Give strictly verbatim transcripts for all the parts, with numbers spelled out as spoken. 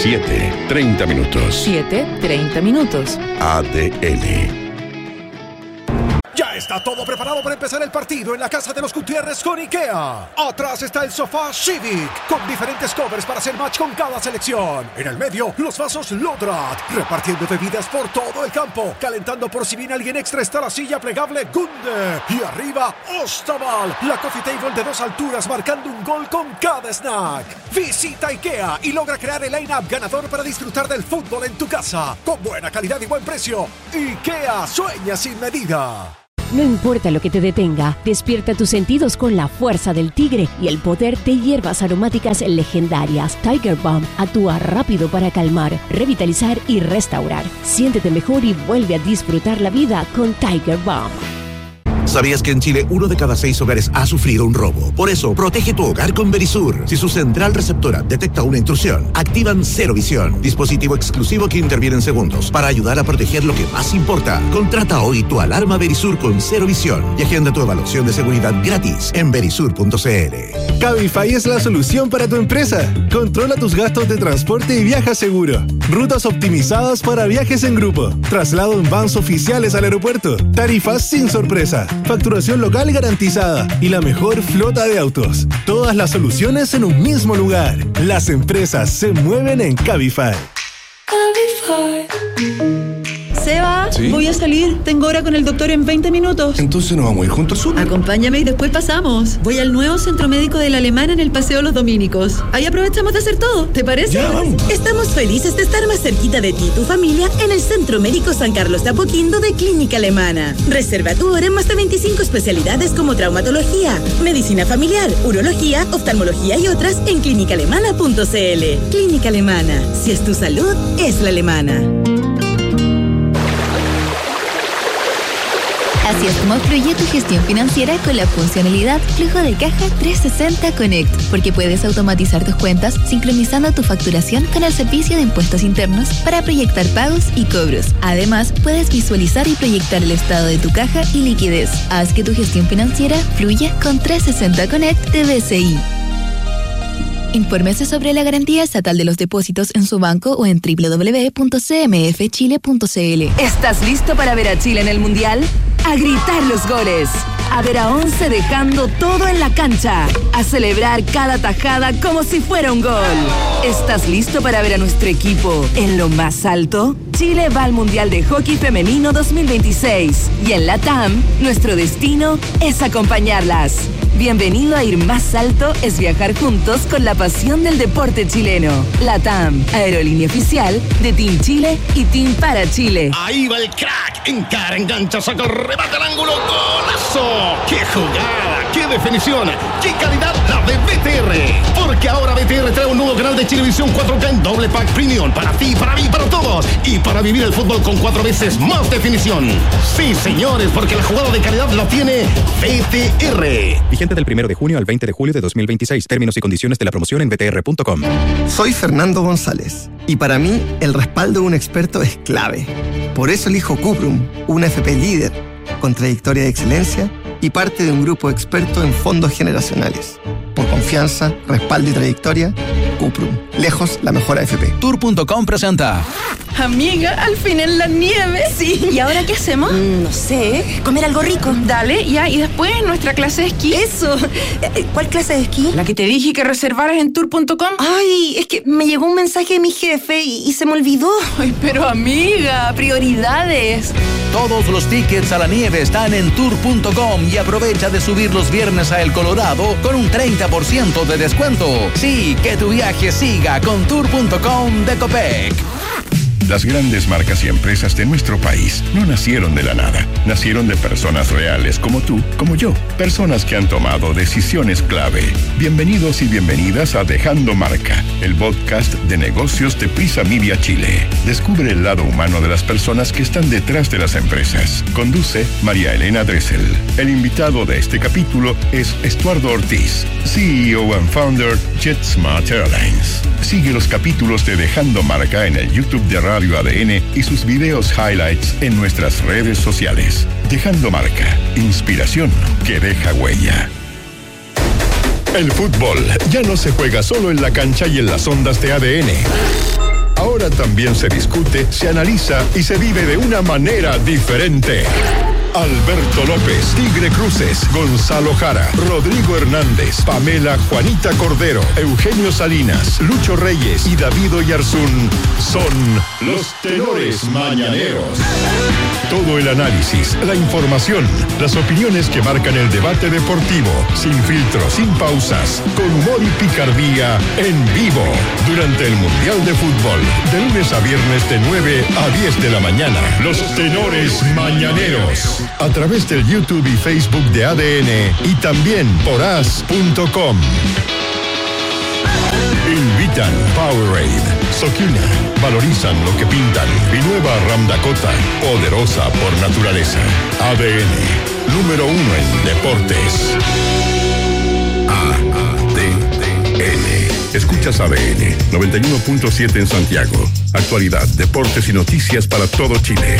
siete, treinta minutos. siete, treinta minutos. A D N. Ya está todo preparado para empezar el partido en la casa de los Gutiérrez con IKEA. Atrás está el sofá Civic, con diferentes covers para hacer match con cada selección. En el medio, los vasos Lodrat, repartiendo bebidas por todo el campo. Calentando por si viene alguien extra está la silla plegable Gunde. Y arriba, Ostaval, la coffee table de dos alturas marcando un gol con cada snack. Visita IKEA y logra crear el line-up ganador para disfrutar del fútbol en tu casa. Con buena calidad y buen precio. IKEA, sueña sin medida. No importa lo que te detenga, despierta tus sentidos con la fuerza del tigre y el poder de hierbas aromáticas legendarias. Tiger Balm actúa rápido para calmar, revitalizar y restaurar. Siéntete mejor y vuelve a disfrutar la vida con Tiger Balm. ¿Sabías que en Chile uno de cada seis hogares ha sufrido un robo? Por eso, protege tu hogar con Verisur. Si su central receptora detecta una intrusión, activan Cero Visión, dispositivo exclusivo que interviene en segundos para ayudar a proteger lo que más importa. Contrata hoy tu alarma Verisur con Cero Visión y agenda tu evaluación de seguridad gratis en verisur punto c l. Cabify es la solución para tu empresa. Controla tus gastos de transporte y viaja seguro. Rutas optimizadas para viajes en grupo. Traslado en vans oficiales al aeropuerto. Tarifas sin sorpresa. Facturación local garantizada y la mejor flota de autos. Todas las soluciones en un mismo lugar. Las empresas se mueven en Cabify. Cabify. Seba, ¿sí? Voy a salir. Tengo hora con el doctor en veinte minutos. Entonces nos vamos a ir juntos al sur. Acompáñame y después pasamos. Voy al nuevo centro médico de la Alemana en el Paseo Los Dominicos. Ahí aprovechamos de hacer todo. ¿Te parece? Ya, vamos. Estamos felices de estar más cerquita de ti y tu familia en el Centro Médico San Carlos de Apoquindo de Clínica Alemana. Reserva tu hora en más de veinticinco especialidades como traumatología, medicina familiar, urología, oftalmología y otras en clínica alemana punto c l. Clínica Alemana. Si es tu salud, es la alemana. Así es como fluye tu gestión financiera con la funcionalidad Flujo de Caja trescientos sesenta Connect, porque puedes automatizar tus cuentas sincronizando tu facturación con el servicio de impuestos internos para proyectar pagos y cobros. Además, puedes visualizar y proyectar el estado de tu caja y liquidez. Haz que tu gestión financiera fluya con trescientos sesenta Connect de B C I. Infórmese sobre la garantía estatal de los depósitos en su banco o en doble u doble u doble u punto c m f chile punto c l. ¿Estás listo para ver a Chile en el Mundial? A gritar los goles, a ver a once dejando todo en la cancha, a celebrar cada tajada como si fuera un gol. ¿Estás listo para ver a nuestro equipo en lo más alto? Chile va al Mundial de Hockey Femenino dos mil veintiséis y en la T A M nuestro destino es acompañarlas. Bienvenido a Ir Más Alto es viajar juntos con la pasión del deporte chileno. La T A M, aerolínea oficial de Team Chile y Team para Chile. Ahí va el crack, encara, engancha, saca, remata al ángulo, ¡golazo! ¡Qué jugada! ¡Qué definición! ¡Qué calidad la de B T R! Porque ahora B T R trae un nuevo canal de Chilevisión cuatro K en doble pack premium para ti, para mí, para todos y para vivir el fútbol con cuatro veces más definición. Sí, señores, porque la jugada de calidad la tiene B T R. Vigente del primero de junio al veinte de julio de dos mil veintiséis. Términos y condiciones de la promoción en b t r punto com. Soy Fernando González y para mí el respaldo de un experto es clave. Por eso elijo Cuprum, una F P líder con trayectoria de excelencia y parte de un grupo experto en fondos generacionales. Por confianza, respaldo y trayectoria, Cuprum. Lejos la mejor A F P. Tour punto com presenta. Amiga, al fin en la nieve. Sí. ¿Y ahora qué hacemos? Mm, no sé. Comer algo rico. Dale, ya. Y después nuestra clase de esquí. Eso. ¿Cuál clase de esquí? La que te dije que reservaras en tour punto com. Ay, es que me llegó un mensaje de mi jefe y, y se me olvidó. Ay, pero amiga, prioridades. Todos los tickets a la nieve están en tour punto com y aprovecha de subir los viernes a El Colorado con un treinta por ciento de descuento. Sí, que tu viaje siga con tour punto com de Copec. Las grandes marcas y empresas de nuestro país no nacieron de la nada. Nacieron de personas reales como tú, como yo. Personas que han tomado decisiones clave. Bienvenidos y bienvenidas a Dejando Marca, el podcast de negocios de Prisa Media Chile. Descubre el lado humano de las personas que están detrás de las empresas. Conduce María Elena Dressel. El invitado de este capítulo es Estuardo Ortiz, C E O and Founder JetSmart Airlines. Sigue los capítulos de Dejando Marca en el YouTube de Radio A D N y sus videos highlights en nuestras redes sociales. Dejando Marca, inspiración que deja huella. El fútbol ya no se juega solo en la cancha y en las ondas de A D N. ahora también se discute, se analiza y se vive de una manera diferente. Alberto López, Tigre Cruces, Gonzalo Jara, Rodrigo Hernández, Pamela Juanita Cordero, Eugenio Salinas, Lucho Reyes y David Oyarzún son los tenores mañaneros. Todo el análisis, la información, las opiniones que marcan el debate deportivo, sin filtros, sin pausas, con humor y picardía, en vivo, durante el Mundial de Fútbol, de lunes a viernes de nueve a diez de la mañana. Los tenores mañaneros. A través del YouTube y Facebook de A D N y también por as punto com. Invitan Powerade, Sokina, valorizan lo que pintan y nueva Ram Dakota, poderosa por naturaleza. A D N, número uno en deportes. A D N. Escuchas A D N, noventa y uno punto siete en Santiago. Actualidad, deportes y noticias para todo Chile.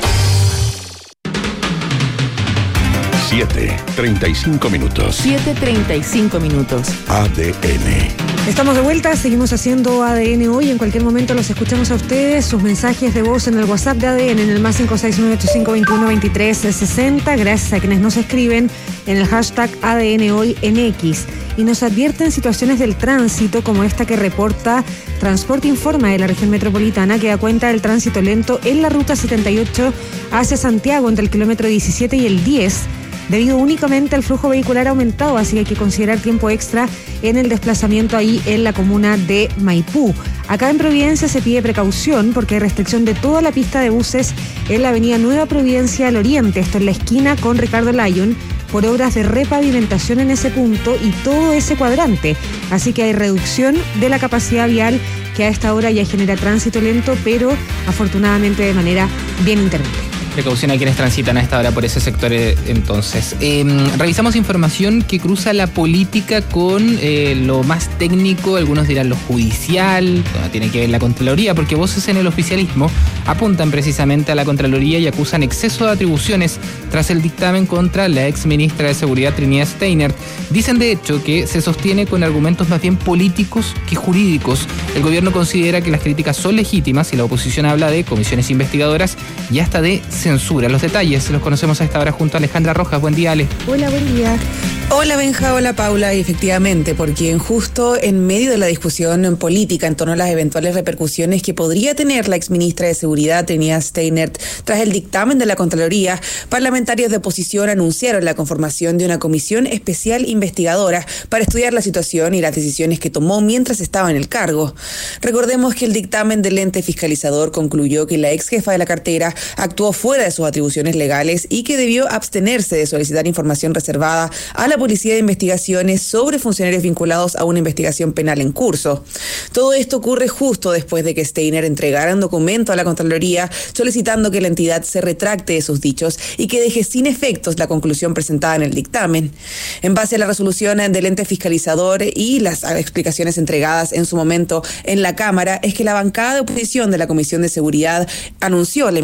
siete, treinta y cinco minutos. siete, treinta y cinco minutos. A D N. Estamos de vuelta, seguimos haciendo A D N hoy. En cualquier momento los escuchamos a ustedes, sus mensajes de voz en el WhatsApp de A D N en el más cinco seis nueve ocho cinco dos uno dos tres seis cero. Gracias a quienes nos escriben en el hashtag A D N hoy en X y nos advierten situaciones del tránsito como esta que reporta Transporte Informa de la región metropolitana, que da cuenta del tránsito lento en la ruta setenta y ocho hacia Santiago entre el kilómetro diecisiete y el diez, debido únicamente al flujo vehicular aumentado, así que hay que considerar tiempo extra en el desplazamiento ahí en la comuna de Maipú. Acá en Providencia se pide precaución porque hay restricción de toda la pista de buses en la avenida Nueva Providencia al Oriente, esto en la esquina con Ricardo Lyon, por obras de repavimentación en ese punto y todo ese cuadrante. Así que hay reducción de la capacidad vial que a esta hora ya genera tránsito lento, pero afortunadamente de manera bien intermitente. Precaución a quienes transitan a esta hora por ese sector. Entonces, eh, revisamos información que cruza la política con eh, lo más técnico, algunos dirán lo judicial, bueno, tiene que ver la Contraloría, porque voces en el oficialismo apuntan precisamente a la Contraloría y acusan exceso de atribuciones tras el dictamen contra la ex ministra de Seguridad Trinidad Steinert. Dicen de hecho que se sostiene con argumentos más bien políticos que jurídicos. El gobierno considera que las críticas son legítimas y la oposición habla de comisiones investigadoras y hasta de censura. Los detalles los conocemos a esta hora junto a Alejandra Rojas. Buen día, Ale. Hola, buen día. Hola Benja, hola Paula, y efectivamente, porque justo en medio de la discusión política en torno a las eventuales repercusiones que podría tener la exministra de Seguridad, Trinidad Steinert, tras el dictamen de la Contraloría, parlamentarios de oposición anunciaron la conformación de una comisión especial investigadora para estudiar la situación y las decisiones que tomó mientras estaba en el cargo. Recordemos que el dictamen del ente fiscalizador concluyó que la ex jefa de la cartera actuó fuera de sus atribuciones legales y que debió abstenerse de solicitar información reservada a la Policía de Investigaciones sobre funcionarios vinculados a una investigación penal en curso. Todo esto ocurre justo después de que Steinert entregara un documento a la Contraloría solicitando que la entidad se retracte de sus dichos y que deje sin efectos la conclusión presentada en el dictamen. En base a la resolución del ente fiscalizador y las explicaciones entregadas en su momento en la Cámara, es que la bancada de oposición de la Comisión de Seguridad anunció la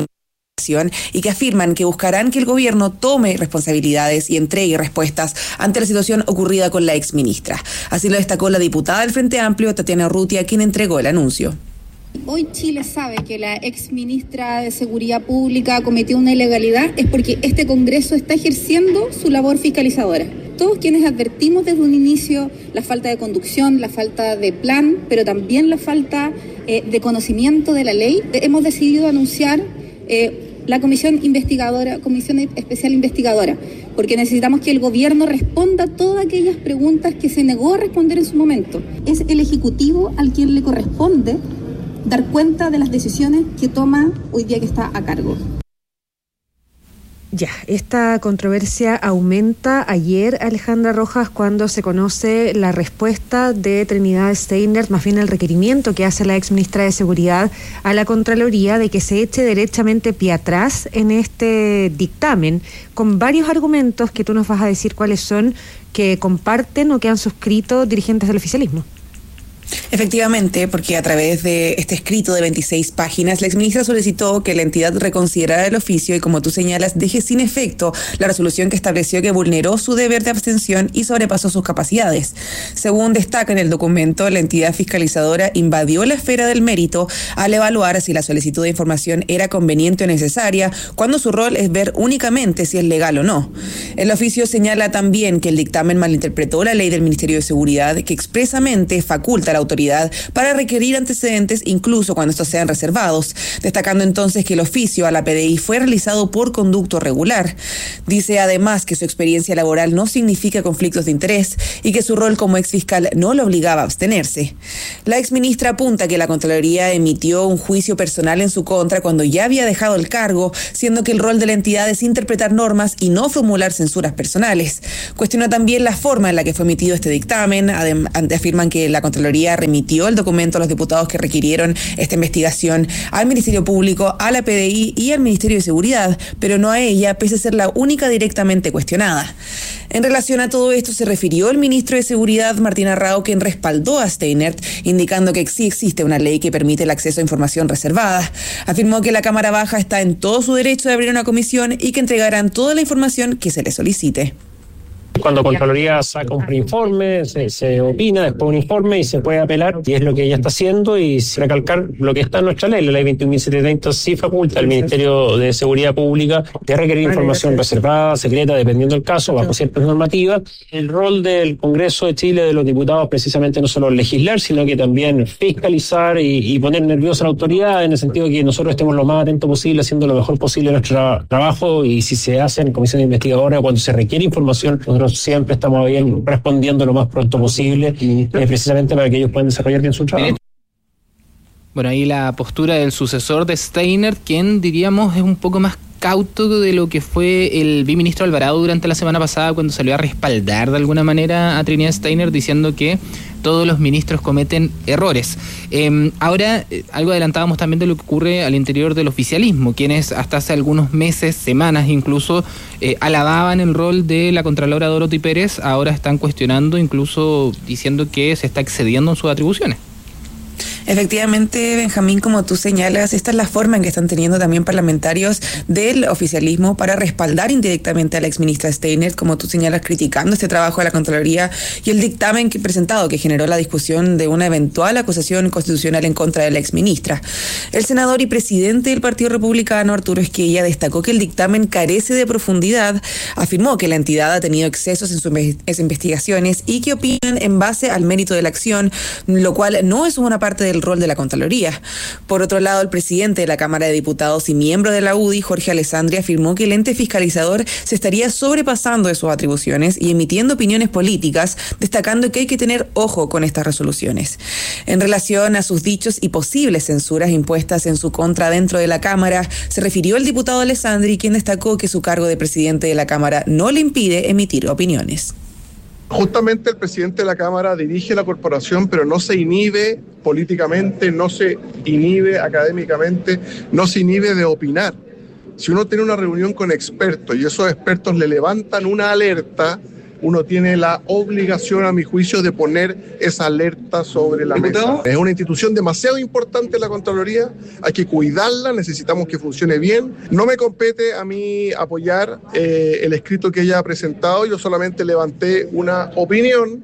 y que afirman que buscarán que el gobierno tome responsabilidades y entregue respuestas ante la situación ocurrida con la exministra. Así lo destacó la diputada del Frente Amplio, Tatiana Urrutia, quien entregó el anuncio. Hoy Chile sabe que la exministra de Seguridad Pública cometió una ilegalidad, es porque este Congreso está ejerciendo su labor fiscalizadora. Todos quienes advertimos desde un inicio la falta de conducción, la falta de plan, pero también la falta eh, de conocimiento de la ley, hemos decidido anunciar eh, la comisión investigadora, comisión especial investigadora, porque necesitamos que el gobierno responda a todas aquellas preguntas que se negó a responder en su momento. Es el Ejecutivo al quien le corresponde dar cuenta de las decisiones que toma hoy día que está a cargo. Ya, esta controversia aumenta ayer, Alejandra Rojas, cuando se conoce la respuesta de Trinidad Steinert, más bien el requerimiento que hace la exministra de Seguridad a la Contraloría de que se eche derechamente pie atrás en este dictamen, con varios argumentos que tú nos vas a decir cuáles son, que comparten o que han suscrito dirigentes del oficialismo. Efectivamente, porque a través de este escrito de veintiséis páginas, la exministra solicitó que la entidad reconsiderara el oficio y, como tú señalas, deje sin efecto la resolución que estableció que vulneró su deber de abstención y sobrepasó sus capacidades. Según destaca en el documento, la entidad fiscalizadora invadió la esfera del mérito al evaluar si la solicitud de información era conveniente o necesaria, cuando su rol es ver únicamente si es legal o no. El oficio señala también que el dictamen malinterpretó la ley del Ministerio de Seguridad, que expresamente faculta a la autoridad para requerir antecedentes incluso cuando estos sean reservados, destacando entonces que el oficio a la P D I fue realizado por conducto regular. Dice además que su experiencia laboral no significa conflictos de interés y que su rol como exfiscal no lo obligaba a abstenerse. La exministra apunta que la Contraloría emitió un juicio personal en su contra cuando ya había dejado el cargo, siendo que el rol de la entidad es interpretar normas y no formular censuras personales. Cuestiona también la forma en la que fue emitido este dictamen. Adem- afirman que la Contraloría remitió el documento a los diputados que requirieron esta investigación al Ministerio Público, a la P D I y al Ministerio de Seguridad, pero no a ella, pese a ser la única directamente cuestionada. En relación a todo esto se refirió el ministro de Seguridad, Martín Arrao, quien respaldó a Steinert, indicando que sí existe una ley que permite el acceso a información reservada. Afirmó que la Cámara Baja está en todo su derecho de abrir una comisión y que entregarán toda la información que se le solicite. Cuando Contraloría saca un preinforme, se, se opina, después un informe y se puede apelar, y es lo que ella está haciendo, y recalcar lo que está en nuestra ley. La ley veintiún mil setecientos treinta sí faculta al Ministerio de Seguridad Pública de requerir información reservada, secreta, dependiendo del caso, bajo ciertas normativas. El rol del Congreso de Chile, de los diputados, precisamente no solo legislar, sino que también fiscalizar y, y poner nerviosa a la autoridad, en el sentido de que nosotros estemos lo más atentos posible, haciendo lo mejor posible nuestro tra- trabajo, y si se hace en comisión investigadora, cuando se requiere información, nosotros siempre estamos bien respondiendo lo más pronto posible, eh, precisamente para que ellos puedan desarrollar bien su trabajo. Bueno, ahí la postura del sucesor de Steinert, quien diríamos es un poco más cauto de lo que fue el biministro Alvarado durante la semana pasada, cuando salió a respaldar de alguna manera a Trinidad Steiner, diciendo que todos los ministros cometen errores. Eh, ahora, eh, algo adelantábamos también de lo que ocurre al interior del oficialismo, quienes hasta hace algunos meses, semanas incluso, eh, alababan el rol de la Contralora Dorothy Pérez, ahora están cuestionando, incluso diciendo que se está excediendo en sus atribuciones. Efectivamente, Benjamín, como tú señalas, esta es la forma en que están teniendo también parlamentarios del oficialismo para respaldar indirectamente a la exministra Steinert, como tú señalas, criticando este trabajo de la Contraloría y el dictamen que presentado que generó la discusión de una eventual acusación constitucional en contra de la exministra. El senador y presidente del Partido Republicano, Arturo Esquella, destacó que el dictamen carece de profundidad, afirmó que la entidad ha tenido excesos en sus investigaciones y que opinan en base al mérito de la acción, lo cual no es una parte del rol de la Contraloría. Por otro lado, el presidente de la Cámara de Diputados y miembro de la U D I, Jorge Alessandri, afirmó que el ente fiscalizador se estaría sobrepasando de sus atribuciones y emitiendo opiniones políticas, destacando que hay que tener ojo con estas resoluciones. En relación a sus dichos y posibles censuras impuestas en su contra dentro de la Cámara, se refirió el diputado Alessandri, quien destacó que su cargo de presidente de la Cámara no le impide emitir opiniones. Justamente el presidente de la Cámara dirige la corporación, pero no se inhibe políticamente, no se inhibe académicamente, no se inhibe de opinar. Si uno tiene una reunión con expertos y esos expertos le levantan una alerta, uno tiene la obligación, a mi juicio, de poner esa alerta sobre la mesa. Es una institución demasiado importante la Contraloría, hay que cuidarla, necesitamos que funcione bien. No me compete a mí apoyar eh, el escrito que ella ha presentado, yo solamente levanté una opinión.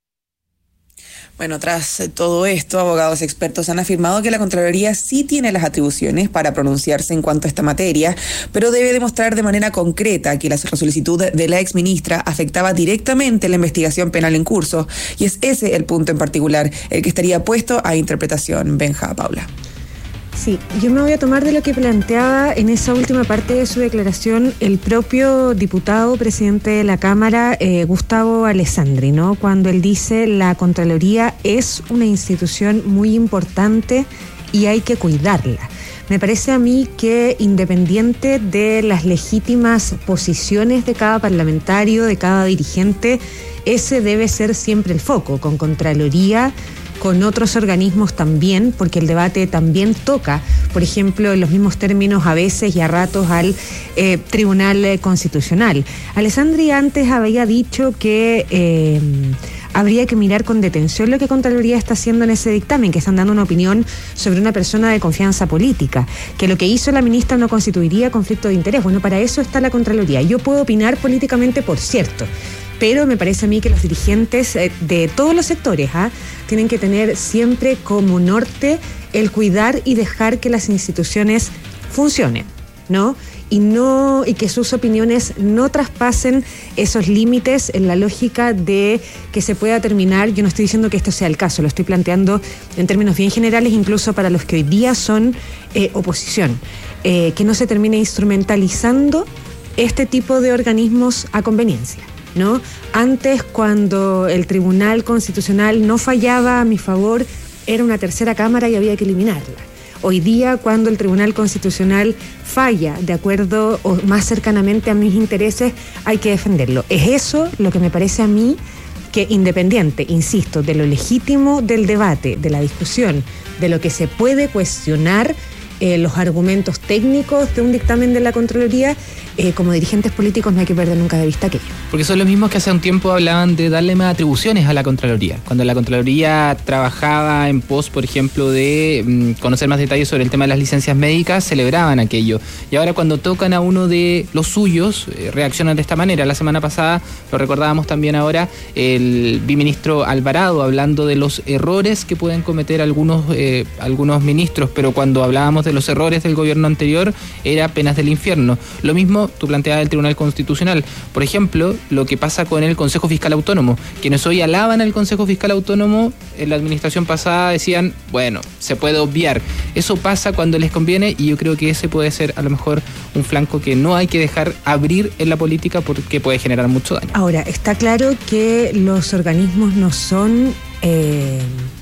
Bueno, tras todo esto, abogados expertos han afirmado que la Contraloría sí tiene las atribuciones para pronunciarse en cuanto a esta materia, pero debe demostrar de manera concreta que la solicitud de la exministra afectaba directamente la investigación penal en curso, y es ese el punto en particular el que estaría puesto a interpretación. Benja, Paula. Sí, yo me voy a tomar de lo que planteaba en esa última parte de su declaración el propio diputado presidente de la Cámara, eh, Gustavo Alessandri, ¿no? Cuando él dice la Contraloría es una institución muy importante y hay que cuidarla. Me parece a mí que independiente de las legítimas posiciones de cada parlamentario, de cada dirigente, ese debe ser siempre el foco, con Contraloría, con otros organismos también, porque el debate también toca, por ejemplo, en los mismos términos a veces y a ratos al eh, Tribunal Constitucional. Alessandri antes había dicho que eh, habría que mirar con detención lo que Contraloría está haciendo en ese dictamen, que están dando una opinión sobre una persona de confianza política, que lo que hizo la ministra no constituiría conflicto de interés. Bueno, para eso está la Contraloría. Yo puedo opinar políticamente, por cierto, pero me parece a mí que los dirigentes de todos los sectores ¿ah? tienen que tener siempre como norte el cuidar y dejar que las instituciones funcionen, ¿no? Y no y que sus opiniones no traspasen esos límites en la lógica de que se pueda terminar. Yo no estoy diciendo que esto sea el caso, lo estoy planteando en términos bien generales, incluso para los que hoy día son eh, oposición, eh, que no se termine instrumentalizando este tipo de organismos a conveniencia, ¿no? Antes, cuando el Tribunal Constitucional no fallaba a mi favor, era una tercera cámara y había que eliminarla. Hoy día, cuando el Tribunal Constitucional falla de acuerdo o más cercanamente a mis intereses, hay que defenderlo. Es eso lo que me parece a mí que, independiente, insisto, de lo legítimo del debate, de la discusión, de lo que se puede cuestionar, eh, los argumentos técnicos de un dictamen de la Contraloría, eh, como dirigentes políticos no hay que perder nunca de vista aquello. Porque son los mismos que hace un tiempo hablaban de darle más atribuciones a la Contraloría. Cuando la Contraloría trabajaba en pos, por ejemplo, de mmm, conocer más detalles sobre el tema de las licencias médicas, celebraban aquello. Y ahora cuando tocan a uno de los suyos, eh, reaccionan de esta manera. La semana pasada, lo recordábamos también ahora, el biministro Alvarado hablando de los errores que pueden cometer algunos, eh, algunos ministros, pero cuando hablábamos de los errores del gobierno anterior, era penas del infierno. Lo mismo tú planteabas del Tribunal Constitucional. Por ejemplo, lo que pasa con el Consejo Fiscal Autónomo. Quienes hoy alaban al Consejo Fiscal Autónomo, en la administración pasada decían, bueno, se puede obviar. Eso pasa cuando les conviene y yo creo que ese puede ser a lo mejor un flanco que no hay que dejar abrir en la política porque puede generar mucho daño. Ahora, está claro que los organismos no son Eh...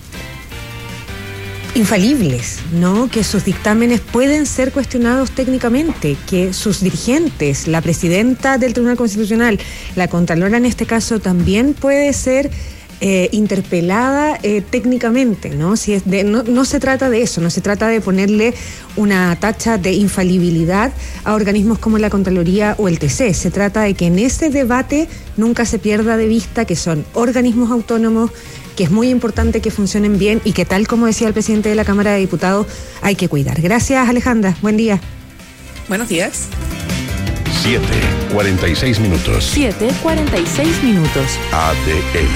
infalibles, ¿no? Que sus dictámenes pueden ser cuestionados técnicamente, que sus dirigentes, la presidenta del Tribunal Constitucional, la Contralora en este caso, también puede ser eh, interpelada eh, técnicamente, ¿no? Si es de, no, no se trata de eso, no se trata de ponerle una tacha de infalibilidad a organismos como la Contraloría o el T C. Se trata de que en ese debate nunca se pierda de vista que son organismos autónomos, que es muy importante que funcionen bien y que, tal como decía el presidente de la Cámara de Diputados, hay que cuidar. Gracias, Alejandra. Buen día. Buenos días. siete, cuarenta y seis minutos. siete, cuarenta y seis minutos. A D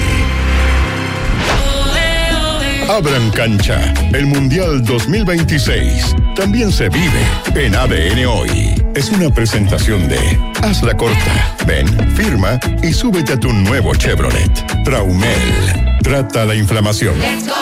N. Abran cancha. El Mundial dos mil veintiséis también se vive en A D N Hoy. Es una presentación de Haz la corta. Ven, firma y súbete a tu nuevo Chevrolet. Traumel. Trata la inflamación.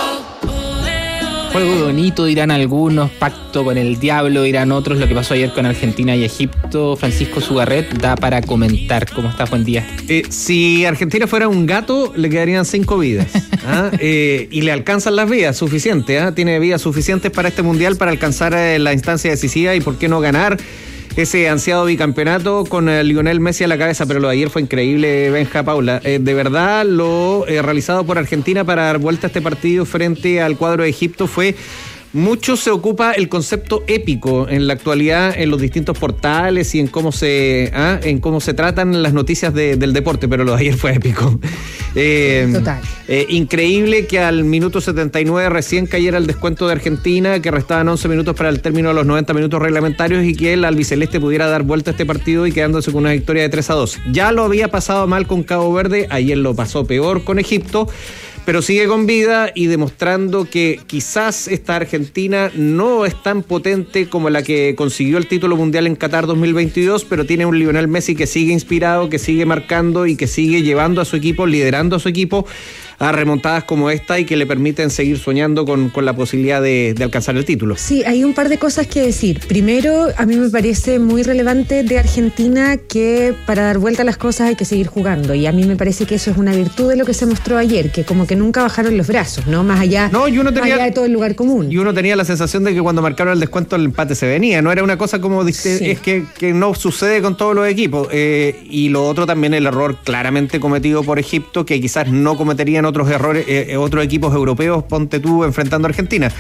Juego bonito, dirán algunos, pacto con el diablo, dirán otros. Lo que pasó ayer con Argentina y Egipto, Francisco Sugarret, da para comentar. ¿Cómo estás? Buen día. Eh, si Argentina fuera un gato, le quedarían cinco vidas. ¿ah? eh, y le alcanzan las vidas, suficiente. ¿ah? Tiene vidas suficientes para este mundial, para alcanzar eh, la instancia decisiva y por qué no ganar ese ansiado bicampeonato con eh, Lionel Messi a la cabeza. Pero lo de ayer fue increíble, Benja, Paula. Eh, de verdad, lo eh, realizado por Argentina para dar vuelta a este partido frente al cuadro de Egipto fue... Mucho se ocupa el concepto épico en la actualidad en los distintos portales y en cómo se ¿ah? en cómo se tratan las noticias de, del deporte, pero lo de ayer fue épico. Eh, Total. Eh, increíble que al minuto setenta y nueve recién cayera el descuento de Argentina, que restaban once minutos para el término de los noventa minutos reglamentarios y que el albiceleste pudiera dar vuelta a este partido y quedándose con una victoria de tres a dos. Ya lo había pasado mal con Cabo Verde, ayer lo pasó peor con Egipto, pero sigue con vida y demostrando que quizás esta Argentina no es tan potente como la que consiguió el título mundial en Qatar dos mil veintidós, pero tiene un Lionel Messi que sigue inspirado, que sigue marcando y que sigue llevando a su equipo, liderando a su equipo a remontadas como esta y que le permiten seguir soñando con, con la posibilidad de, de alcanzar el título. Sí, hay un par de cosas que decir. Primero, a mí me parece muy relevante de Argentina que para dar vuelta a las cosas hay que seguir jugando, y a mí me parece que eso es una virtud de lo que se mostró ayer, que como que nunca bajaron los brazos, ¿no? Más allá, no, y uno tenía, más allá de todo el lugar común. Y uno tenía la sensación de que cuando marcaron el descuento el empate se venía, no era una cosa como sí. es que, que no sucede con todos los equipos. Eh, y lo otro también, el error claramente cometido por Egipto, que quizás no cometerían otros errores, eh, otros equipos europeos, ponte tú, enfrentando a Argentina.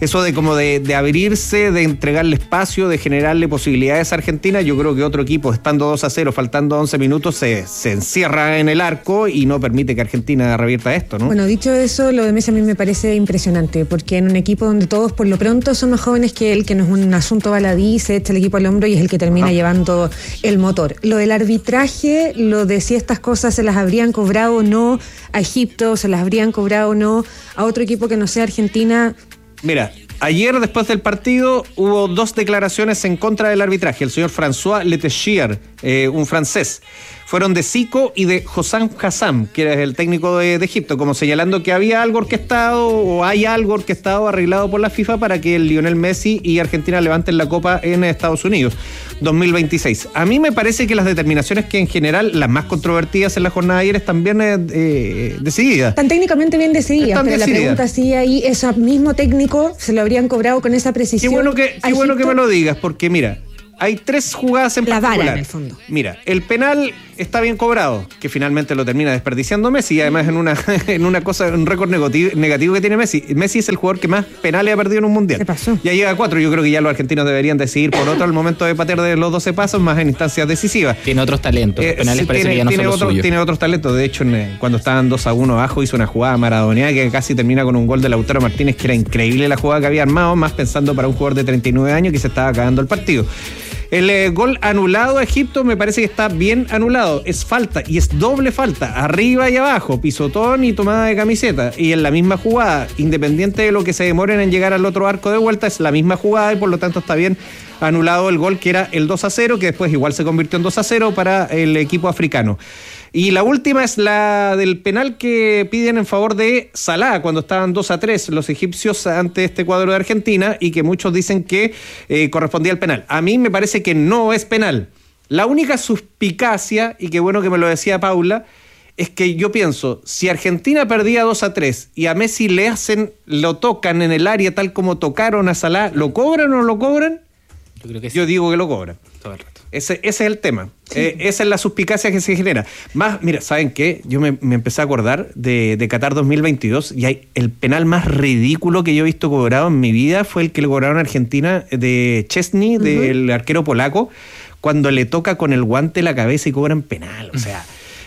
eso de como de, de abrirse, de entregarle espacio, de generarle posibilidades a Argentina, yo creo que otro equipo, estando dos a cero, faltando once minutos, se, se encierra en el arco y no permite que Argentina revierta esto, ¿no? Bueno, dicho eso, lo de Messi a mí me parece impresionante, porque en un equipo donde todos por lo pronto son más jóvenes que él, que no es un asunto baladí, se echa el equipo al hombro y es el que termina ah. llevando el motor. Lo del arbitraje, lo de si estas cosas se las habrían cobrado o no a Egipto, se las habrían cobrado o no a otro equipo que no sea Argentina. Mira, ayer después del partido hubo dos declaraciones en contra del arbitraje. El señor François Letellier, eh, un francés, fueron de Zico y de Hossam Hassam, que es el técnico de, de Egipto, como señalando que había algo orquestado o hay algo orquestado, arreglado por la FIFA para que Lionel Messi y Argentina levanten la copa en Estados Unidos dos mil veintiséis. A mí me parece que las determinaciones que en general, las más controvertidas en la jornada de ayer, están bien eh, eh, decididas. Están técnicamente bien decididas, Están pero decididas. La pregunta sí ahí, eso mismo técnico se lo habrían cobrado con esa precisión. Qué bueno que, qué bueno que me lo digas, porque mira, hay tres jugadas en la particular. vara en el fondo. Mira, el penal está bien cobrado, que finalmente lo termina desperdiciando Messi, y además en una en una cosa, un récord negativo, negativo que tiene Messi. Messi es el jugador que más penales ha perdido en un mundial. ¿Qué pasó? Ya llega a cuatro. Yo creo que ya los argentinos deberían decidir por otro al momento de patear de los doce pasos, más en instancias decisivas. Tiene otros talentos. Eh, penales sí, parece tiene, que ya no tiene, son otro, los suyos. tiene otros talentos. De hecho, en, cuando estaban dos a uno abajo, hizo una jugada maradoneada que casi termina con un gol de Lautaro Martínez, que era increíble la jugada que había armado, más pensando para un jugador de treinta y nueve años que se estaba acabando el partido. El eh, gol anulado a Egipto me parece que está bien anulado. Es falta, y es doble falta, arriba y abajo, pisotón y tomada de camiseta. Y en la misma jugada, independiente de lo que se demoren en llegar al otro arco de vuelta, es la misma jugada y por lo tanto está bien anulado el gol que era el dos a cero, que después igual se convirtió en dos a cero para el equipo africano. Y la última es la del penal que piden en favor de Salah cuando estaban dos a tres los egipcios ante este cuadro de Argentina, y que muchos dicen que eh, correspondía al penal. A mí me parece que no es penal. La única suspicacia, y qué bueno que me lo decía Paula, es que yo pienso, si Argentina perdía dos a tres y a Messi le hacen, lo tocan en el área tal como tocaron a Salah, ¿lo cobran o no lo cobran? Yo creo que sí. Yo digo que lo cobran. Todo el rato. Ese, ese es el tema. Sí. Eh, esa es la suspicacia que se genera. Más, mira, ¿saben qué? Yo me, me empecé a acordar de, de Qatar dos mil veintidós, y hay el penal más ridículo que yo he visto cobrado en mi vida fue el que le cobraron a Argentina de Chesney, uh-huh. del arquero polaco, cuando le toca con el guante la cabeza y cobran penal. O sea,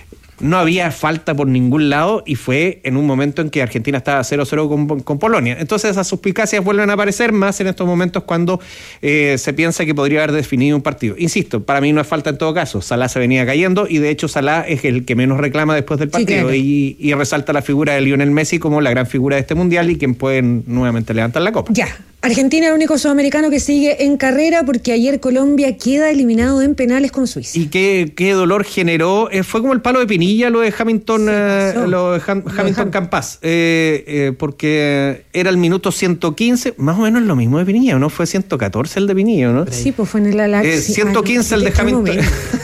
no había falta por ningún lado, y fue en un momento en que Argentina estaba cero a cero con, con Polonia. Entonces esas suspicacias vuelven a aparecer más en estos momentos cuando eh, se piensa que podría haber definido un partido. Insisto, para mí no es falta en todo caso. Salah se venía cayendo, y de hecho Salah es el que menos reclama después del partido, sí, claro. y, y resalta la figura de Lionel Messi como la gran figura de este mundial y quien puede nuevamente levantar la copa. Ya. Argentina es el único sudamericano que sigue en carrera, porque ayer Colombia queda eliminado en penales con Suiza. Y qué, qué dolor generó. Eh, fue como el palo de Pinilla lo de Hamilton, eh, lo de Ham, Hamilton Campas, eh, eh, porque era el minuto ciento quince, más o menos lo mismo de Pinilla, ¿no? Fue ciento catorce el de Pinilla, ¿no? Sí, pues fue en el Alax. Eh, ciento quince ah, el de Hamilton.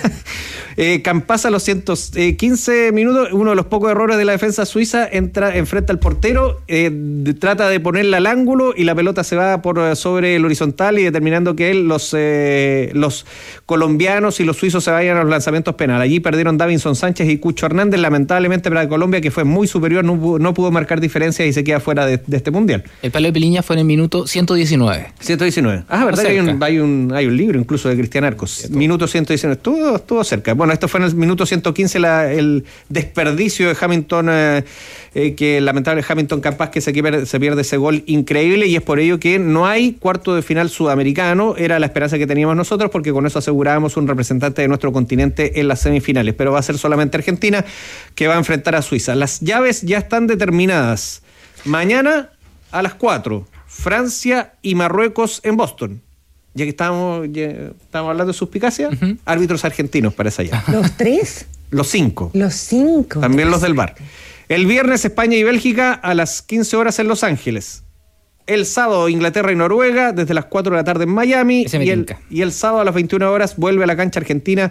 Eh, Campas a los ciento quince minutos, uno de los pocos errores de la defensa suiza, entra, enfrenta al portero, eh, de, trata de ponerla al ángulo y la pelota se va por sobre el horizontal, y determinando que él, los, eh, los colombianos y los suizos se vayan a los lanzamientos penales. Allí perdieron Davinson Sánchez y Cucho Hernández, lamentablemente para Colombia, que fue muy superior, no pudo, no pudo marcar diferencias y se queda fuera de, de este mundial. El palo de Piliña fue en el minuto ciento diecinueve. ciento diecinueve. Ah, verdad, hay un, hay, un, hay un libro incluso de Cristian Arcos. Sí, minuto ciento diecinueve. Estuvo, estuvo cerca. Bueno, esto fue en el minuto ciento quince, la, el desperdicio de Hamilton, eh, eh, que lamentable Hamilton Campas, que se pierde, se pierde ese gol increíble, y es por ello que no hay cuarto de final sudamericano. Era la esperanza que teníamos nosotros, porque con eso asegurábamos un representante de nuestro continente en las semifinales, pero va a ser solamente Argentina, que va a enfrentar a Suiza. Las llaves ya están determinadas. Mañana a las cuatro, Francia y Marruecos en Boston. Ya que estábamos, ya estábamos hablando de suspicacia, uh-huh. árbitros argentinos para esa llave. ¿Los tres? Los cinco. Los cinco. También los del V A R. El viernes España y Bélgica a las quince horas en Los Ángeles. El sábado Inglaterra y Noruega desde las cuatro de la tarde en Miami. Y el, y el sábado a las veintiuna horas vuelve a la cancha Argentina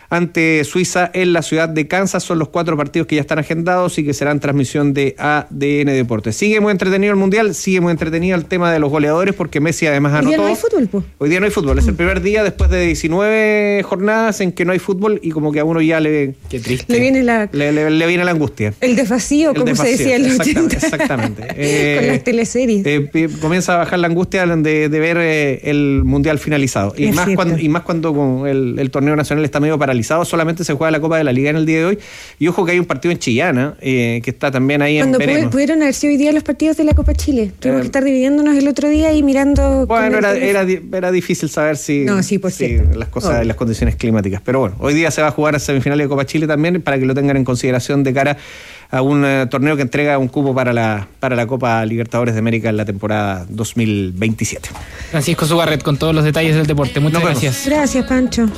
ante Suiza en la ciudad de Kansas. Son los cuatro partidos que ya están agendados y que serán transmisión de A D N Deportes. Sigue muy entretenido el Mundial, sigue muy entretenido el tema de los goleadores, porque Messi además anotó. Hoy día no hay fútbol, pues. Hoy día no hay fútbol, es el primer día después de diecinueve jornadas en que no hay fútbol y como que a uno ya le... Qué triste. Le viene la... Le, le, le viene la angustia. El desvacío, como se decía en los Exactamente. ochenta. exactamente. Eh, Con las teleseries. Eh, comienza a bajar la angustia de, de ver eh, el Mundial finalizado. Y es más, cierto. cuando, y más cuando con el, el torneo nacional está medio paralizado, solamente se juega la Copa de la Liga en el día de hoy. Y ojo que hay un partido en Chillana, eh, que está también ahí Cuando en veremos. pudieron haber sido hoy día los partidos de la Copa Chile. Tuvimos Eh, que estar dividiéndonos el otro día y mirando... Bueno, era, era, era difícil saber si, No, sí, por si cierto. las cosas, Obvio. las condiciones climáticas. Pero bueno, hoy día se va a jugar a semifinales de Copa Chile también, para que lo tengan en consideración de cara a un uh, torneo que entrega un cupo para la, para la Copa Libertadores de América en la temporada dos mil veintisiete. Francisco Sugarret con todos los detalles del deporte. Muchas gracias. Gracias, Pancho.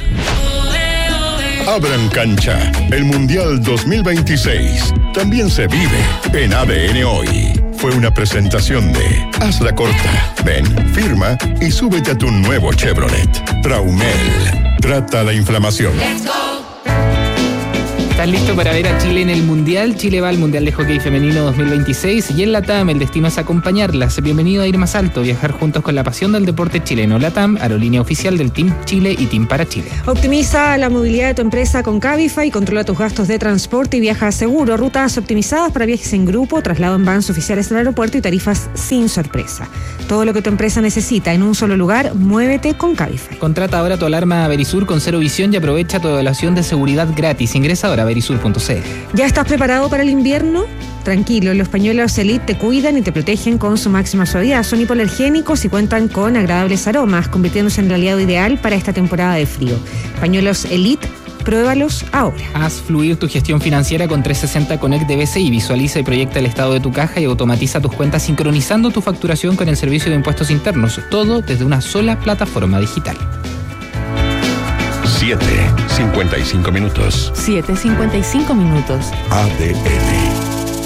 Abran cancha. El Mundial dos mil veintiséis también se vive en A D N Hoy. Fue una presentación de Haz la corta. Ven, firma y súbete a tu nuevo Chevrolet. Traumel. Trata la inflamación. ¿Estás listo para ver a Chile en el Mundial? Chile va al Mundial de Hockey Femenino dos mil veintiséis y en LATAM el destino es acompañarlas. Bienvenido a Ir Más Alto, viajar juntos con la pasión del deporte chileno. LATAM, aerolínea oficial del Team Chile y Team para Chile. Optimiza la movilidad de tu empresa con Cabify, controla tus gastos de transporte y viaja seguro. Rutas optimizadas para viajes en grupo, traslado en vans oficiales al aeropuerto y tarifas sin sorpresa. Todo lo que tu empresa necesita en un solo lugar, muévete con Cabify. Contrata ahora tu alarma Verisur con cero visión y aprovecha tu evaluación de seguridad gratis. Ingresa ahora a verisur punto c l. ¿Ya estás preparado para el invierno? Tranquilo, los pañuelos Elite te cuidan y te protegen con su máxima suavidad. Son hipoalergénicos y cuentan con agradables aromas, convirtiéndose en el aliado ideal para esta temporada de frío. Pañuelos Elite, pruébalos ahora. Haz fluir tu gestión financiera con trescientos sesenta Connect de B C I. Visualiza y proyecta el estado de tu caja y automatiza tus cuentas sincronizando tu facturación con el servicio de impuestos internos. Todo desde una sola plataforma digital. siete cincuenta y cinco minutos. siete cincuenta y cinco minutos. A D N.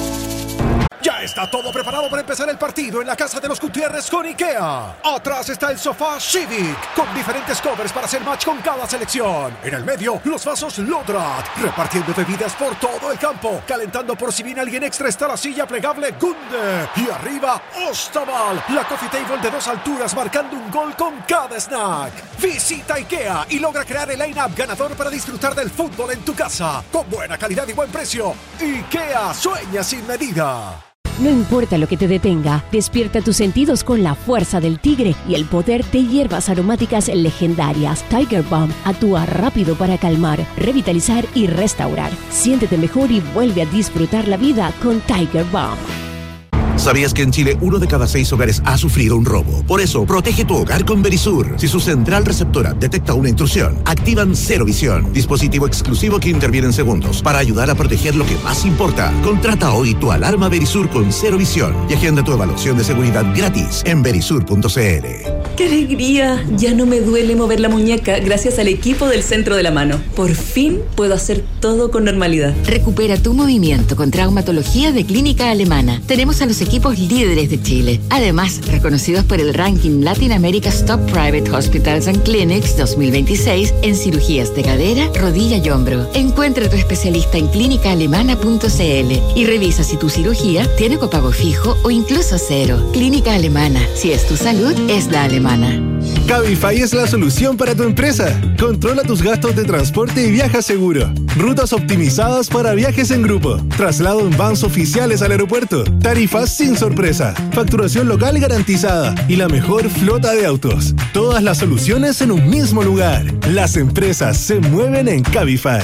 Ya está todo preparado para empezar el partido en la casa de los Gutiérrez con IKEA. Atrás está el sofá Civic, con diferentes covers para hacer match con cada selección. En el medio, los vasos Lodrat, repartiendo bebidas por todo el campo. Calentando por si viene alguien extra está la silla plegable Gunde. Y arriba, Ostaval, la coffee table de dos alturas marcando un gol con cada snack. Visita IKEA y logra crear el line-up ganador para disfrutar del fútbol en tu casa. Con buena calidad y buen precio. IKEA, sueña sin medida. No importa lo que te detenga, despierta tus sentidos con la fuerza del tigre y el poder de hierbas aromáticas legendarias. Tiger Balm actúa rápido para calmar, revitalizar y restaurar. Siéntete mejor y vuelve a disfrutar la vida con Tiger Balm. ¿Sabías que en Chile uno de cada seis hogares ha sufrido un robo? Por eso, protege tu hogar con Verisur. Si su central receptora detecta una intrusión, activan Cero Visión, dispositivo exclusivo que interviene en segundos para ayudar a proteger lo que más importa. Contrata hoy tu alarma Verisur con Cero Visión y agenda tu evaluación de seguridad gratis en verisur punto c l. ¡Qué alegría! Ya no me duele mover la muñeca gracias al equipo del Centro de la Mano. Por fin puedo hacer todo con normalidad. Recupera tu movimiento con traumatología de Clínica Alemana. Tenemos a los equipos líderes de Chile. Además, reconocidos por el ranking Latin America's Top Private Hospitals and Clinics dos mil veintiséis en cirugías de cadera, rodilla y hombro. Encuentra a tu especialista en clínica alemana punto c l y revisa si tu cirugía tiene copago fijo o incluso cero. Clínica Alemana. Si es tu salud, es la alemana. Cabify es la solución para tu empresa. Controla tus gastos de transporte y viaja seguro. Rutas optimizadas para viajes en grupo. Traslado en vans oficiales al aeropuerto. Tarifas sin sorpresa. Facturación local garantizada. Y la mejor flota de autos. Todas las soluciones en un mismo lugar. Las empresas se mueven en Cabify.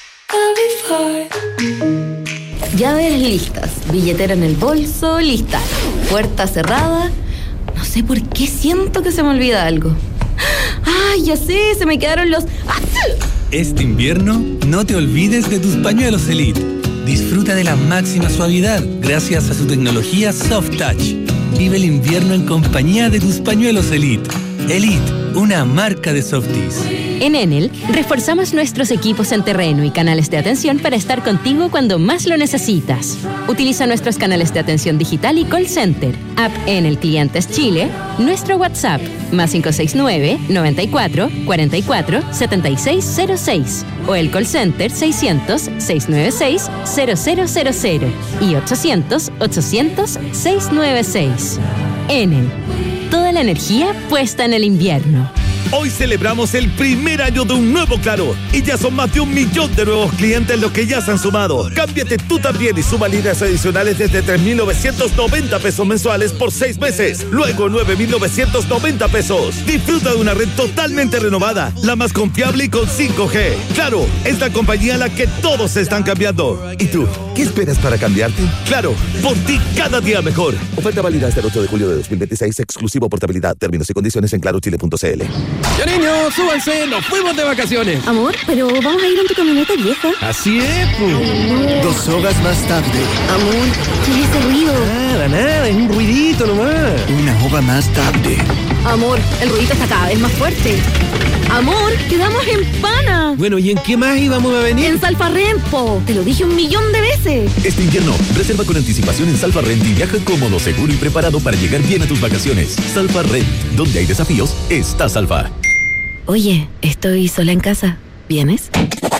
Llaves listas, billetera en el bolso, lista. Puerta cerrada. No sé por qué siento que se me olvida algo. ¡Ay, ya sé! Se me quedaron los... Este invierno, no te olvides de tus pañuelos Elite. Disfruta de la máxima suavidad gracias a su tecnología Soft Touch. Vive el invierno en compañía de tus pañuelos Elite. Elite, una marca de Softies. En Enel, reforzamos nuestros equipos en terreno y canales de atención para estar contigo cuando más lo necesitas. Utiliza nuestros canales de atención digital y call center, app Enel Clientes Chile, nuestro WhatsApp, más cinco seis nueve, noventa y cuatro, cuarenta y cuatro, setenta y seis cero seis, o el call center seiscientos, seiscientos noventa y seis, cero cero cero cero y ochocientos, ochocientos, seiscientos noventa y seis. Enel, toda la energía puesta en el invierno. Hoy celebramos el primer año de un nuevo Claro y ya son más de un millón de nuevos clientes los que ya se han sumado. Cámbiate tú también y suma líneas adicionales desde tres mil novecientos noventa pesos mensuales por seis meses. Luego nueve mil novecientos noventa pesos. Disfruta de una red totalmente renovada, la más confiable y con cinco G. Claro, es la compañía a la que todos se están cambiando. ¿Y tú? ¿Qué esperas para cambiarte? Claro, por ti cada día mejor. Oferta válida hasta el ocho de julio de dos mil veintiséis, exclusivo portabilidad. Términos y condiciones en claro chile punto c l. Ya niños, súbanse, nos fuimos de vacaciones. Amor, pero vamos a ir en tu camioneta vieja. Así es, pues. Amor. Dos horas más tarde. Amor, ¿qué es ese ruido? Nada, nada, es un ruidito nomás. Una hora más tarde. Amor, el ruidito está cada vez más fuerte. Amor, quedamos en Pana. Bueno, ¿y en qué más íbamos a venir? En Salfarrempo. Te lo dije un millón de veces. Este invierno, reserva con anticipación en Salfarrent y viaja cómodo, seguro y preparado para llegar bien a tus vacaciones. Salfarrent, donde hay desafíos, está Salfa. Oye, estoy sola en casa. ¿Vienes?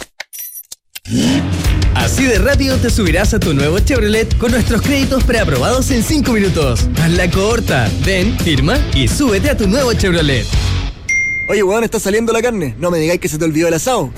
Así de rápido te subirás a tu nuevo Chevrolet con nuestros créditos preaprobados en cinco minutos. Hazla corta. Ven, firma y súbete a tu nuevo Chevrolet. Oye, weón, está saliendo la carne. No me digáis que se te olvidó el asado.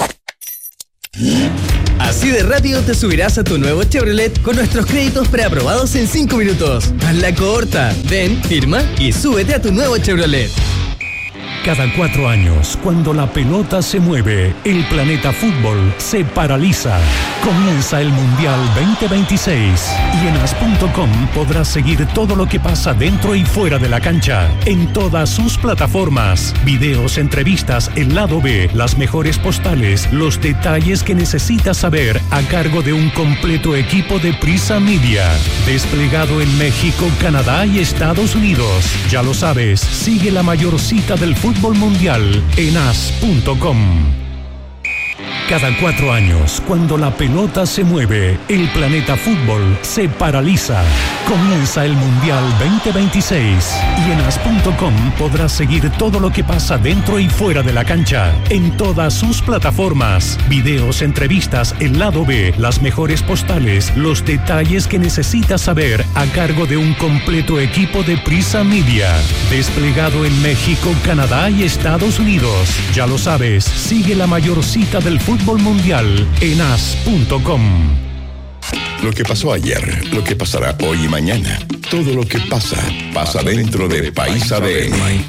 Así de rápido te subirás a tu nuevo Chevrolet con nuestros créditos preaprobados en cinco minutos. Hazla corta. Ven, firma y súbete a tu nuevo Chevrolet. Cada cuatro años, cuando la pelota se mueve, el planeta fútbol se paraliza. Comienza el Mundial veinte veintiséis y en as punto com podrás seguir todo lo que pasa dentro y fuera de la cancha, en todas sus plataformas. Videos, entrevistas, el lado B, las mejores postales, los detalles que necesitas saber a cargo de un completo equipo de Prisa Media. Desplegado en México, Canadá y Estados Unidos. Ya lo sabes, sigue la mayor cita del fútbol mundial en as punto com. Cada cuatro años, cuando la pelota se mueve, el planeta fútbol se paraliza. Comienza el Mundial veinte veintiséis y en as punto com podrás seguir todo lo que pasa dentro y fuera de la cancha, en todas sus plataformas. Videos, entrevistas, el lado B, las mejores postales, los detalles que necesitas saber a cargo de un completo equipo de Prisa Media. Desplegado en México, Canadá y Estados Unidos. Ya lo sabes, sigue la mayor cita del fútbol Fútbol mundial en as punto com. Lo que pasó ayer, lo que pasará hoy y mañana, todo lo que pasa, pasa dentro de País A D N.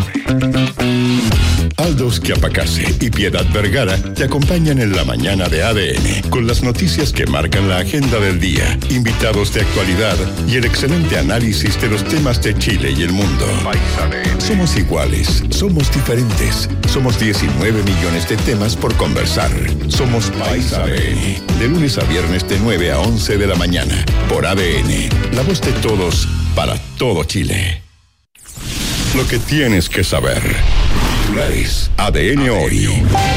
Aldos Chiapacase y Piedad Vergara te acompañan en la mañana de A D N con las noticias que marcan la agenda del día, invitados de actualidad y el excelente análisis de los temas de Chile y el mundo. Somos iguales, somos diferentes, somos diecinueve millones de temas por conversar. Somos País A D N, de lunes a viernes de nueve a once de la mañana, por A D N, la voz de todos para todo Chile. Lo que tienes que saber. A D N hoy.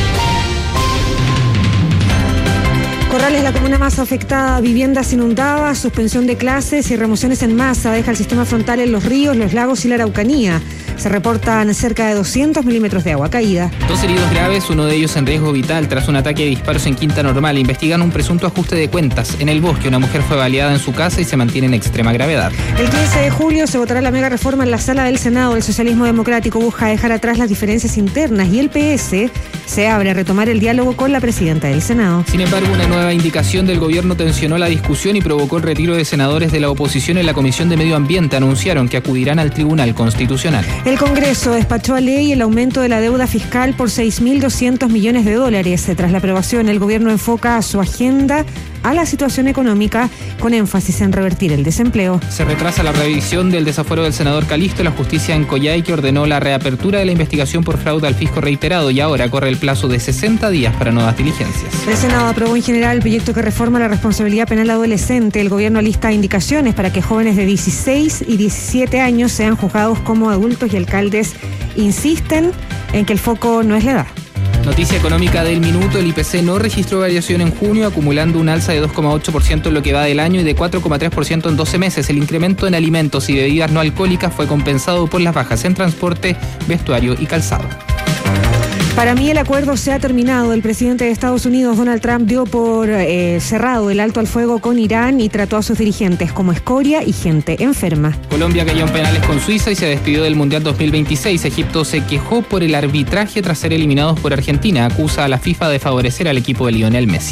Corrales, la comuna más afectada, viviendas inundadas, suspensión de clases y remociones en masa, deja el sistema frontal en los ríos, los lagos y la Araucanía. Se reportan cerca de doscientos milímetros de agua caída. Dos heridos graves, uno de ellos en riesgo vital tras un ataque de disparos en Quinta Normal. Investigan un presunto ajuste de cuentas. En el bosque, una mujer fue baleada en su casa y se mantiene en extrema gravedad. El quince de julio se votará la mega reforma en la sala del Senado. El socialismo democrático busca dejar atrás las diferencias internas y el P S se abre a retomar el diálogo con la presidenta del Senado. Sin embargo, una nueva indicación del gobierno tensionó la discusión y provocó el retiro de senadores de la oposición en la Comisión de Medio Ambiente. Anunciaron que acudirán al Tribunal Constitucional. El Congreso despachó a ley el aumento de la deuda fiscal por seis mil doscientos millones de dólares. Tras la aprobación, el gobierno enfoca su agenda a la situación económica con énfasis en revertir el desempleo. Se retrasa la revisión del desafuero del senador Calisto. La justicia en Coyhaique ordenó la reapertura de la investigación por fraude al fisco reiterado y ahora corre el plazo de sesenta días para nuevas diligencias. El Senado aprobó en general el proyecto que reforma la responsabilidad penal adolescente. El gobierno alista indicaciones para que jóvenes de dieciséis y diecisiete años sean juzgados como adultos y alcaldes insisten en que el foco no es la edad. Noticia económica del minuto, el I P C no registró variación en junio, acumulando un alza de dos coma ocho por ciento en lo que va del año y de cuatro coma tres por ciento en doce meses. El incremento en alimentos y bebidas no alcohólicas fue compensado por las bajas en transporte, vestuario y calzado. Para mí el acuerdo se ha terminado. El presidente de Estados Unidos, Donald Trump, dio por eh, cerrado el alto al fuego con Irán y trató a sus dirigentes como escoria y gente enferma. Colombia cayó en penales con Suiza y se despidió del Mundial dos mil veintiséis. Egipto se quejó por el arbitraje tras ser eliminados por Argentina. Acusa a la FIFA de favorecer al equipo de Lionel Messi.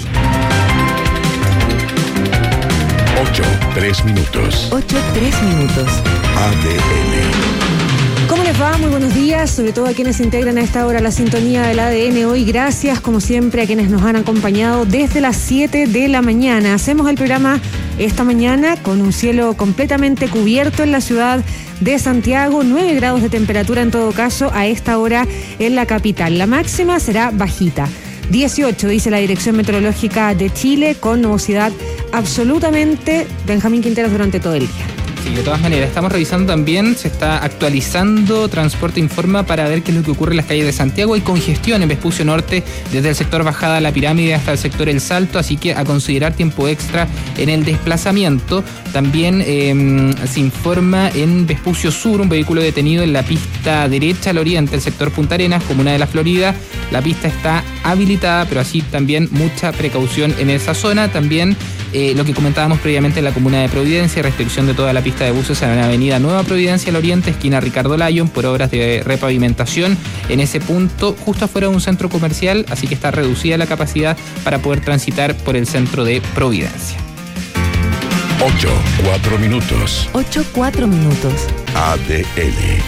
ocho, tres minutos. ocho, tres minutos. A D N. ¿Cómo les va? Muy buenos días, sobre todo a quienes se integran a esta hora la sintonía del A D N hoy. Gracias, como siempre, a quienes nos han acompañado desde las siete de la mañana. Hacemos el programa esta mañana con un cielo completamente cubierto en la ciudad de Santiago, nueve grados de temperatura en todo caso a esta hora en la capital. La máxima será bajita. dieciocho, dice la Dirección Meteorológica de Chile, con nubosidad absolutamente, Benjamín Quinteros, durante todo el día. Sí, de todas maneras, estamos revisando también, se está actualizando Transporte Informa para ver qué es lo que ocurre en las calles de Santiago. Hay congestión en Vespucio Norte, desde el sector Bajada a la Pirámide hasta el sector El Salto, así que a considerar tiempo extra en el desplazamiento. También eh, se informa en Vespucio Sur, un vehículo detenido en la pista derecha al oriente, el sector Punta Arenas, comuna de La Florida. La pista está habilitada, pero así también mucha precaución en esa zona. También eh, lo que comentábamos previamente en la comuna de Providencia, restricción de toda la pista de buses en la avenida Nueva Providencia al oriente, esquina Ricardo Lyon, por obras de repavimentación en ese punto, justo afuera de un centro comercial, así que está reducida la capacidad para poder transitar por el centro de Providencia. ocho, cuatro minutos. ocho, cuatro minutos. A D N.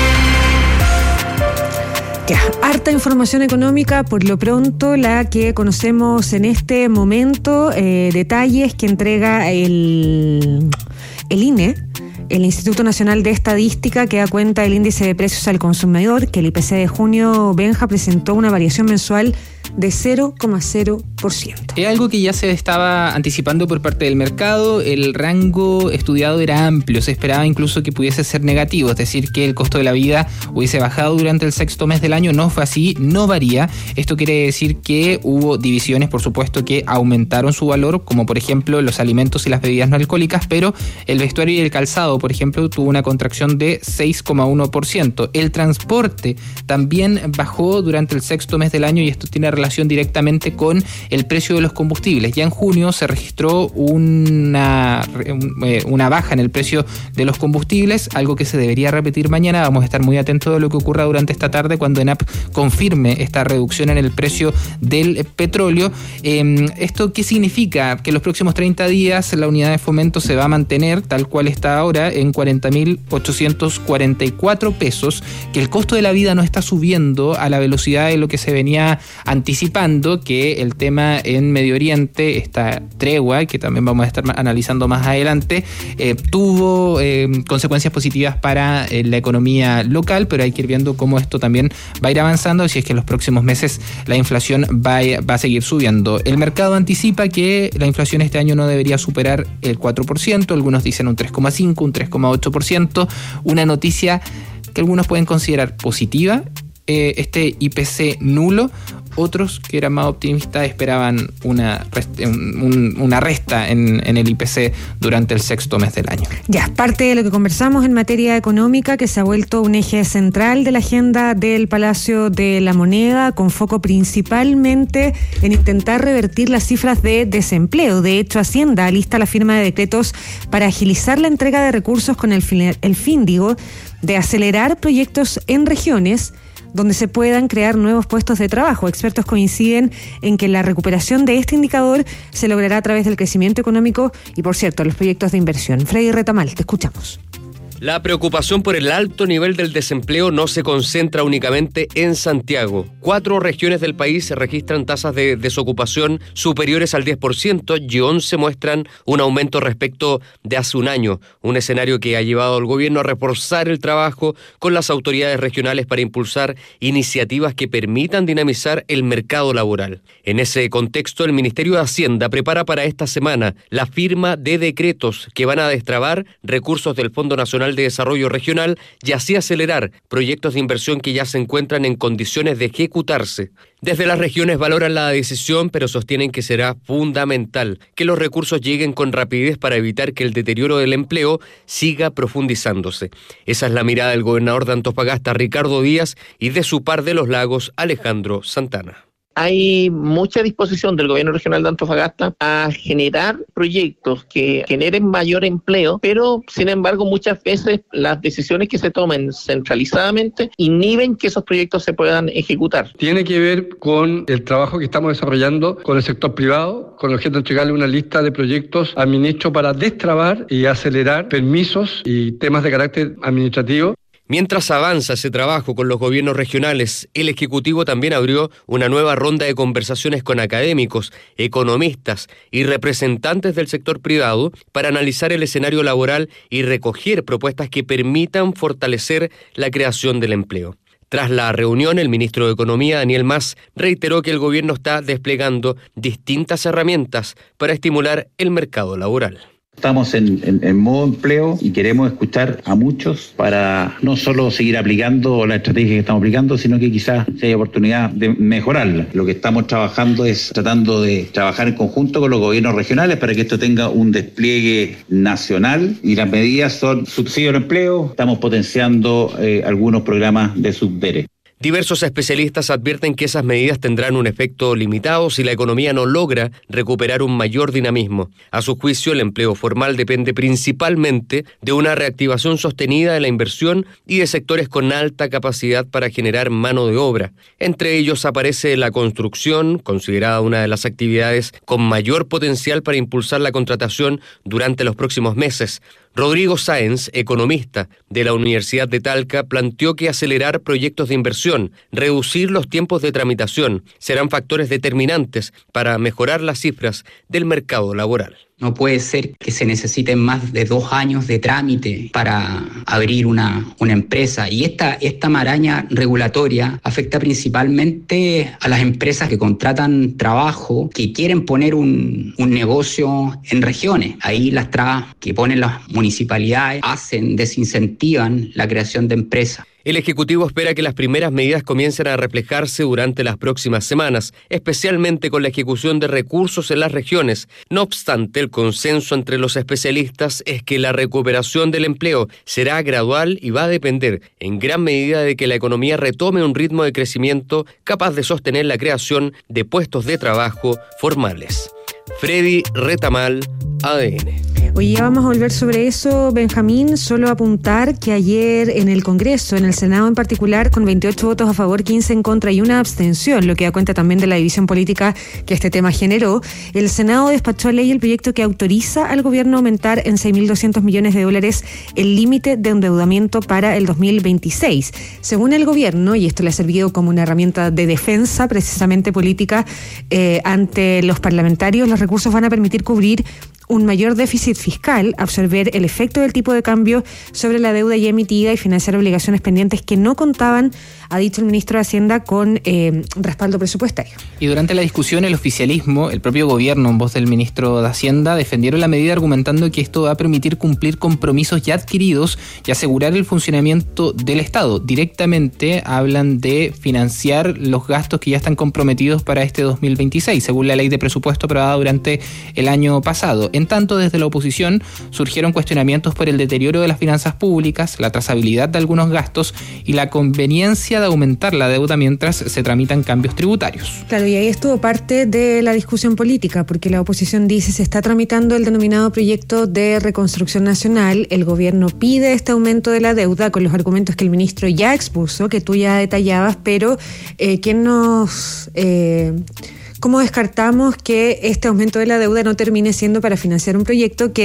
Ya, harta información económica, por lo pronto la que conocemos en este momento, eh, detalles que entrega el, el I N E, el Instituto Nacional de Estadística, que da cuenta del índice de precios al consumidor, que el I P C de junio, Benja, presentó una variación mensual de cero coma cero por ciento. Es algo que ya se estaba anticipando por parte del mercado. El rango estudiado era amplio, se esperaba incluso que pudiese ser negativo, es decir, que el costo de la vida hubiese bajado durante el sexto mes del año. No fue así, no varía. Esto quiere decir que hubo divisiones, por supuesto, que aumentaron su valor, como por ejemplo los alimentos y las bebidas no alcohólicas, pero el vestuario y el calzado, por ejemplo, tuvo una contracción de seis coma uno por ciento. El transporte también bajó durante el sexto mes del año y esto tiene relación directamente con el precio de los combustibles. Ya en junio se registró una, una baja en el precio de los combustibles, algo que se debería repetir mañana. Vamos a estar muy atentos de lo que ocurra durante esta tarde cuando ENAP confirme esta reducción en el precio del petróleo. Eh, ¿Esto qué significa? Que en los próximos treinta días la unidad de fomento se va a mantener tal cual está ahora en cuarenta mil ochocientos cuarenta y cuatro pesos, que el costo de la vida no está subiendo a la velocidad de lo que se venía anticipando, que el tema en Medio Oriente, esta tregua, que también vamos a estar analizando más adelante, eh, tuvo eh, consecuencias positivas para eh, la economía local, pero hay que ir viendo cómo esto también va a ir avanzando, si es que en los próximos meses la inflación va a, va a seguir subiendo. El mercado anticipa que la inflación este año no debería superar el cuatro por ciento, algunos dicen un tres coma cinco, un tres coma ocho por ciento, una noticia que algunos pueden considerar positiva, eh, este I P C nulo. Otros que eran más optimistas esperaban una, un, una resta en, en el I P C durante el sexto mes del año. Ya, parte de lo que conversamos en materia económica, que se ha vuelto un eje central de la agenda del Palacio de la Moneda, con foco principalmente en intentar revertir las cifras de desempleo. De hecho, Hacienda alista la firma de decretos para agilizar la entrega de recursos con el fin, el fin digo, de acelerar proyectos en regiones donde se puedan crear nuevos puestos de trabajo. Expertos coinciden en que la recuperación de este indicador se logrará a través del crecimiento económico y, por cierto, los proyectos de inversión. Freddy Retamal, te escuchamos. La preocupación por el alto nivel del desempleo no se concentra únicamente en Santiago. Cuatro regiones del país registran tasas de desocupación superiores al diez por ciento y once muestran un aumento respecto de hace un año, un escenario que ha llevado al gobierno a reforzar el trabajo con las autoridades regionales para impulsar iniciativas que permitan dinamizar el mercado laboral. En ese contexto, el Ministerio de Hacienda prepara para esta semana la firma de decretos que van a destrabar recursos del Fondo Nacional de Desarrollo Regional y así acelerar proyectos de inversión que ya se encuentran en condiciones de ejecutarse. Desde las regiones valoran la decisión, pero sostienen que será fundamental que los recursos lleguen con rapidez para evitar que el deterioro del empleo siga profundizándose. Esa es la mirada del gobernador de Antofagasta, Ricardo Díaz, y de su par de los Lagos, Alejandro Santana. Hay mucha disposición del gobierno regional de Antofagasta a generar proyectos que generen mayor empleo, pero sin embargo muchas veces las decisiones que se tomen centralizadamente inhiben que esos proyectos se puedan ejecutar. Tiene que ver con el trabajo que estamos desarrollando con el sector privado, con el objeto de entregarle una lista de proyectos al ministro para destrabar y acelerar permisos y temas de carácter administrativo. Mientras avanza ese trabajo con los gobiernos regionales, el Ejecutivo también abrió una nueva ronda de conversaciones con académicos, economistas y representantes del sector privado para analizar el escenario laboral y recoger propuestas que permitan fortalecer la creación del empleo. Tras la reunión, el ministro de Economía, Daniel Mas, reiteró que el gobierno está desplegando distintas herramientas para estimular el mercado laboral. Estamos en, en, en modo empleo y queremos escuchar a muchos para no solo seguir aplicando la estrategia que estamos aplicando, sino que quizás si hay oportunidad de mejorarla. Lo que estamos trabajando es tratando de trabajar en conjunto con los gobiernos regionales para que esto tenga un despliegue nacional, y las medidas son subsidio al empleo, estamos potenciando eh, algunos programas de subdere. Diversos especialistas advierten que esas medidas tendrán un efecto limitado si la economía no logra recuperar un mayor dinamismo. A su juicio, el empleo formal depende principalmente de una reactivación sostenida de la inversión y de sectores con alta capacidad para generar mano de obra. Entre ellos aparece la construcción, considerada una de las actividades con mayor potencial para impulsar la contratación durante los próximos meses. Rodrigo Sáenz, economista de la Universidad de Talca, planteó que acelerar proyectos de inversión, reducir los tiempos de tramitación, serán factores determinantes para mejorar las cifras del mercado laboral. No puede ser que se necesiten más de dos años de trámite para abrir una, una empresa. Y esta, esta maraña regulatoria afecta principalmente a las empresas que contratan trabajo, que quieren poner un, un negocio en regiones. Ahí las trabas que ponen las municipalidades hacen, desincentivan la creación de empresas. El Ejecutivo espera que las primeras medidas comiencen a reflejarse durante las próximas semanas, especialmente con la ejecución de recursos en las regiones. No obstante, el consenso entre los especialistas es que la recuperación del empleo será gradual y va a depender en gran medida de que la economía retome un ritmo de crecimiento capaz de sostener la creación de puestos de trabajo formales. Freddy Retamal, A D N. Oye, ya vamos a volver sobre eso, Benjamín. Solo apuntar que ayer en el Congreso, en el Senado en particular, con veintiocho votos a favor, quince en contra y una abstención, lo que da cuenta también de la división política que este tema generó, el Senado despachó a ley el proyecto que autoriza al gobierno a aumentar en seis mil doscientos millones de dólares el límite de endeudamiento para el dos mil veintiséis. Según el gobierno, y esto le ha servido como una herramienta de defensa precisamente política eh, ante los parlamentarios, los recursos van a permitir cubrir un mayor déficit fiscal, absorber el efecto del tipo de cambio sobre la deuda ya emitida y financiar obligaciones pendientes que no contaban, ha dicho el ministro de Hacienda, con eh, respaldo presupuestario. Y durante la discusión, el oficialismo, el propio gobierno, en voz del ministro de Hacienda, defendieron la medida argumentando que esto va a permitir cumplir compromisos ya adquiridos y asegurar el funcionamiento del Estado. Directamente hablan de financiar los gastos que ya están comprometidos para este dos mil veintiséis, según la ley de presupuesto aprobada durante el año pasado. En tanto, desde la oposición surgieron cuestionamientos por el deterioro de las finanzas públicas, la trazabilidad de algunos gastos y la conveniencia de aumentar la deuda mientras se tramitan cambios tributarios. Claro, y ahí estuvo parte de la discusión política, porque la oposición dice se está tramitando el denominado proyecto de reconstrucción nacional, el gobierno pide este aumento de la deuda con los argumentos que el ministro ya expuso, que tú ya detallabas, pero eh, ¿quién nos... Eh, ¿Cómo descartamos que este aumento de la deuda no termine siendo para financiar un proyecto que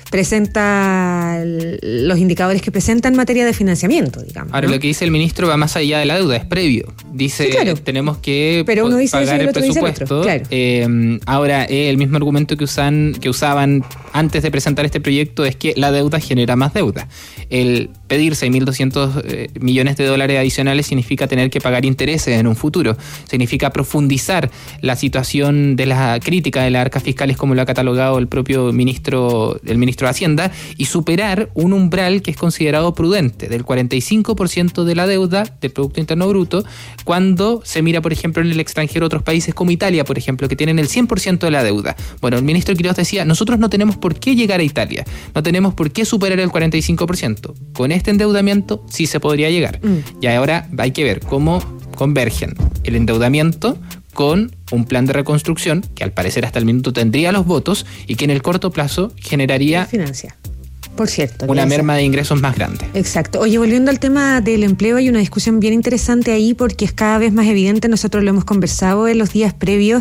presenta los indicadores que presenta en materia de financiamiento, digamos. Ahora, ¿no? Lo que dice el ministro va más allá de la deuda, es previo. Dice, sí, claro. tenemos que Pero uno dice pagar eso y el, el otro presupuesto. Dice el otro. Claro. Eh, ahora, eh, el mismo argumento que usan que usaban antes de presentar este proyecto es que la deuda genera más deuda. El pedir seis mil doscientos eh, millones de dólares adicionales significa tener que pagar intereses en un futuro. Significa profundizar la situación de la crítica de las arcas fiscales, como lo ha catalogado el propio ministro, el ministro de Hacienda, y superar un umbral que es considerado prudente, del cuarenta y cinco por ciento de la deuda del Producto Interno Bruto, cuando se mira, por ejemplo, en el extranjero otros países como Italia, por ejemplo, que tienen el cien por ciento de la deuda. Bueno, el ministro Quiroz decía, nosotros no tenemos por qué llegar a Italia, no tenemos por qué superar el cuarenta y cinco por ciento. Con este endeudamiento sí se podría llegar. Mm. Y ahora hay que ver cómo convergen el endeudamiento con un plan de reconstrucción que al parecer hasta el minuto tendría los votos y que en el corto plazo generaría financia. Por cierto. Una merma de ingresos más grande. Exacto. Oye, volviendo al tema del empleo, hay una discusión bien interesante ahí porque es cada vez más evidente, nosotros lo hemos conversado en los días previos,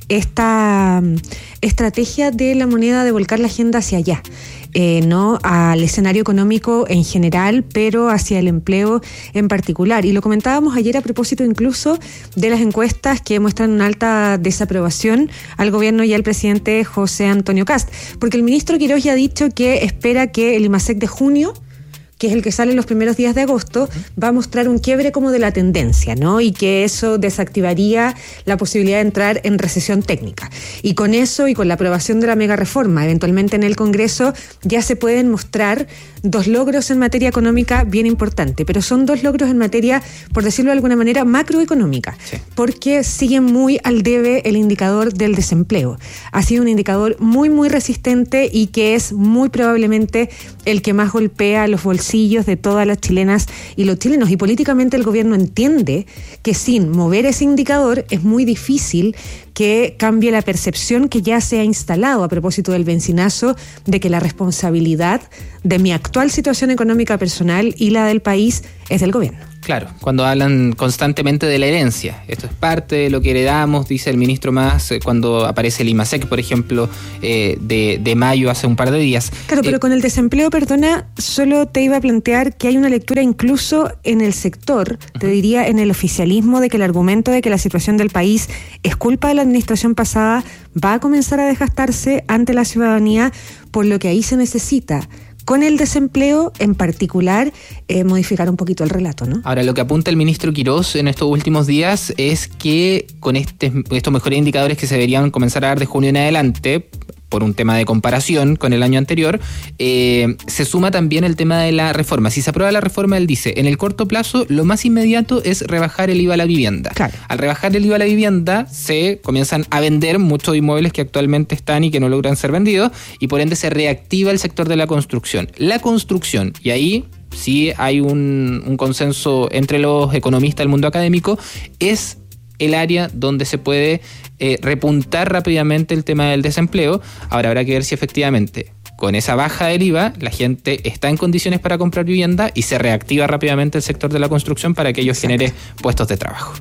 esta estrategia de la moneda de volcar la agenda hacia allá. Eh, no al escenario económico en general, pero hacia el empleo en particular. Y lo comentábamos ayer a propósito incluso de las encuestas que muestran una alta desaprobación al gobierno y al presidente José Antonio Kast, porque el ministro Quiroz ya ha dicho que espera que el IMASEC de junio, que es el que sale en los primeros días de agosto, va a mostrar un quiebre como de la tendencia, ¿no? Y que eso desactivaría la posibilidad de entrar en recesión técnica. Y con eso y con la aprobación de la mega reforma, eventualmente en el Congreso, ya se pueden mostrar dos logros en materia económica bien importantes, pero son dos logros en materia, por decirlo de alguna manera, macroeconómica, sí. Porque sigue muy al debe el indicador del desempleo. Ha sido un indicador muy, muy resistente y que es muy probablemente el que más golpea los bolsillos de todas las chilenas y los chilenos. Y políticamente el gobierno entiende que sin mover ese indicador es muy difícil que cambie la percepción que ya se ha instalado a propósito del bencinazo de que la responsabilidad de mi actual situación económica personal y la del país es del gobierno. Claro, cuando hablan constantemente de la herencia, esto es parte de lo que heredamos, dice el ministro Más, cuando aparece el IMASEC, por ejemplo, eh, de, de mayo hace un par de días. Claro, pero eh, con el desempleo, perdona, solo te iba a plantear que hay una lectura incluso en el sector, uh-huh. te diría en el oficialismo, de que el argumento de que la situación del país es culpa de la administración pasada va a comenzar a desgastarse ante la ciudadanía, por lo que ahí se necesita, con el desempleo en particular, eh, modificar un poquito el relato, ¿no? Ahora, lo que apunta el ministro Quiroz en estos últimos días es que con este, estos mejores indicadores que se deberían comenzar a dar de junio en adelante, por un tema de comparación con el año anterior, eh, se suma también el tema de la reforma. Si se aprueba la reforma, él dice, en el corto plazo, lo más inmediato es rebajar el I V A a la vivienda. Claro. Al rebajar el I V A a la vivienda, se comienzan a vender muchos inmuebles que actualmente están y que no logran ser vendidos, y por ende se reactiva el sector de la construcción. La construcción, y ahí sí hay un, un consenso entre los economistas del mundo académico, es el área donde se puede eh, repuntar rápidamente el tema del desempleo. Ahora habrá que ver si efectivamente con esa baja del I V A la gente está en condiciones para comprar vivienda y se reactiva rápidamente el sector de la construcción para que ello genere puestos de trabajo.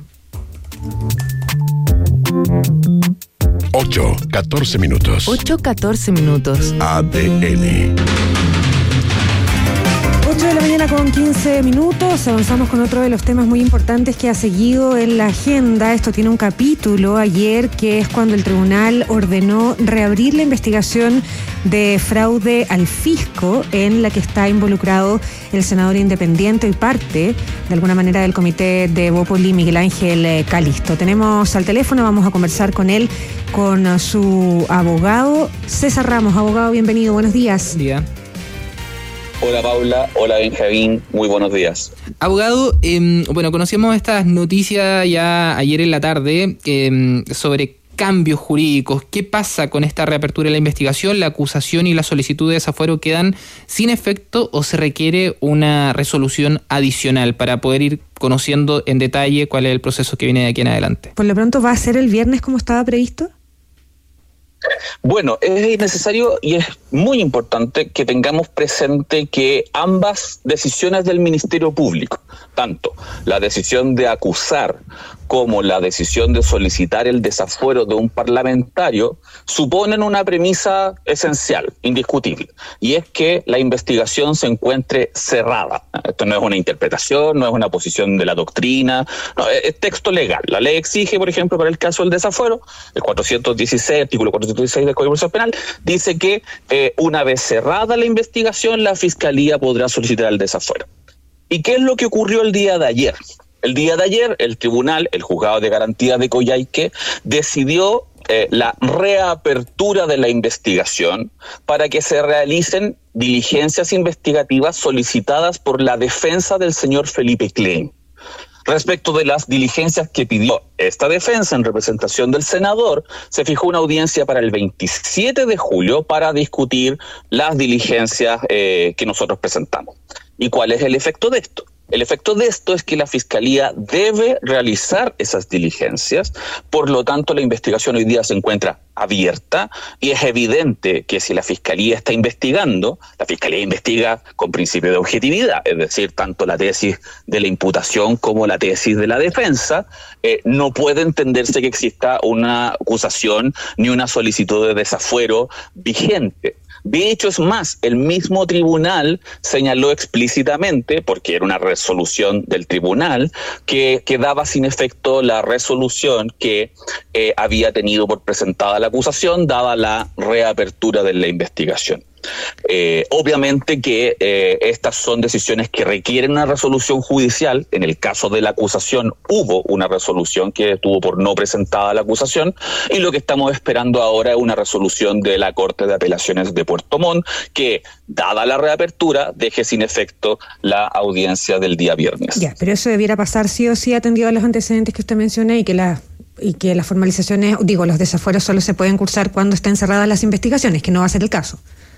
ocho, catorce minutos. ocho, catorce minutos. A D N. ocho de la mañana con quince minutos, avanzamos con otro de los temas muy importantes que ha seguido en la agenda. Esto tiene un capítulo ayer, que es cuando el tribunal ordenó reabrir la investigación de fraude al fisco en la que está involucrado el senador independiente y parte, de alguna manera, del comité de Bópoli, Miguel Ángel Calisto. Tenemos al teléfono, vamos a conversar con él, con su abogado, César Ramos. Abogado, bienvenido, buenos días. Buen día. Hola Paula, hola Benjamín, muy buenos días. Abogado, eh, bueno, conocíamos estas noticias ya ayer en la tarde eh, sobre cambios jurídicos. ¿Qué pasa con esta reapertura de la investigación? ¿La acusación y la solicitud de desafuero quedan sin efecto o se requiere una resolución adicional para poder ir conociendo en detalle cuál es el proceso que viene de aquí en adelante? Por lo pronto, ¿va a ser el viernes como estaba previsto? Bueno, es necesario y es muy importante que tengamos presente que ambas decisiones del Ministerio Público, tanto la decisión de acusar como la decisión de solicitar el desafuero de un parlamentario suponen una premisa esencial, indiscutible, y es que la investigación se encuentre cerrada. Esto no es una interpretación, no es una posición de la doctrina, no, es texto legal. La ley exige, por ejemplo, para el caso del desafuero, el cuatrocientos dieciséis, artículo cuatrocientos dieciséis del Código Procesal Penal, dice que eh, una vez cerrada la investigación, la Fiscalía podrá solicitar el desafuero. ¿Y qué es lo que ocurrió el día de ayer? El día de ayer, el tribunal, el juzgado de garantía de Coyhaique, decidió eh, la reapertura de la investigación para que se realicen diligencias investigativas solicitadas por la defensa del señor Felipe Klein. Respecto de las diligencias que pidió esta defensa en representación del senador, se fijó una audiencia para el veintisiete de julio para discutir las diligencias eh, que nosotros presentamos. ¿Y cuál es el efecto de esto? El efecto de esto es que la Fiscalía debe realizar esas diligencias, por lo tanto la investigación hoy día se encuentra abierta y es evidente que si la Fiscalía está investigando, la Fiscalía investiga con principio de objetividad, es decir, tanto la tesis de la imputación como la tesis de la defensa, eh, no puede entenderse que exista una acusación ni una solicitud de desafuero vigente. De hecho, es más, el mismo tribunal señaló explícitamente, porque era una resolución del tribunal, que quedaba sin efecto la resolución que eh, había tenido por presentada la acusación, dada la reapertura de la investigación. Eh, obviamente que eh, estas son decisiones que requieren una resolución judicial. En el caso de la acusación hubo una resolución que tuvo por no presentada la acusación, y lo que estamos esperando ahora es una resolución de la Corte de Apelaciones de Puerto Montt que, dada la reapertura, deje sin efecto la audiencia del día viernes. Ya, pero eso debiera pasar sí o sí atendido a los antecedentes que usted menciona y que la y que las formalizaciones, digo, los desafueros solo se pueden cursar cuando estén cerradas las investigaciones, que no va a ser el caso.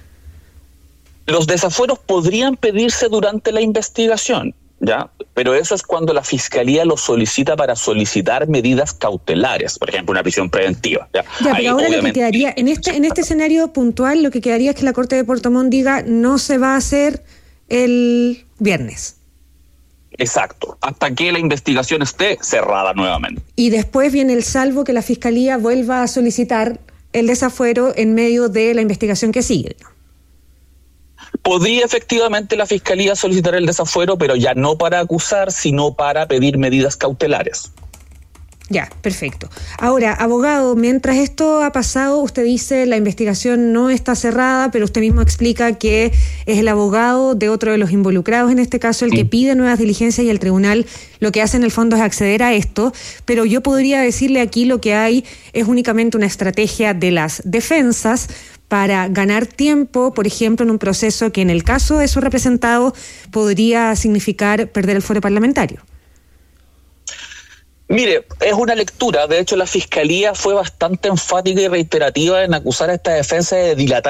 Los desafueros podrían pedirse durante la investigación, ¿ya? Pero eso es cuando la Fiscalía lo solicita para solicitar medidas cautelares, por ejemplo, una prisión preventiva. Ya, ya Ahí, pero ahora lo que quedaría, en este, en este escenario puntual, lo que quedaría es que la Corte de Puerto Montt diga no se va a hacer el viernes. Exacto, hasta que la investigación esté cerrada nuevamente. Y después viene el salvo que la Fiscalía vuelva a solicitar el desafuero en medio de la investigación que sigue. Podría efectivamente la Fiscalía solicitar el desafuero, pero ya no para acusar, sino para pedir medidas cautelares. Ya, perfecto. Ahora, abogado, mientras esto ha pasado, usted dice la investigación no está cerrada, pero usted mismo explica que es el abogado de otro de los involucrados, en este caso el que pide nuevas diligencias, y el tribunal lo que hace en el fondo es acceder a esto, pero yo podría decirle aquí lo que hay es únicamente una estrategia de las defensas para ganar tiempo, por ejemplo, en un proceso que en el caso de su representado podría significar perder el fuero parlamentario. Mire, es una lectura. De hecho, la Fiscalía fue bastante enfática y reiterativa en acusar a esta defensa de dilatar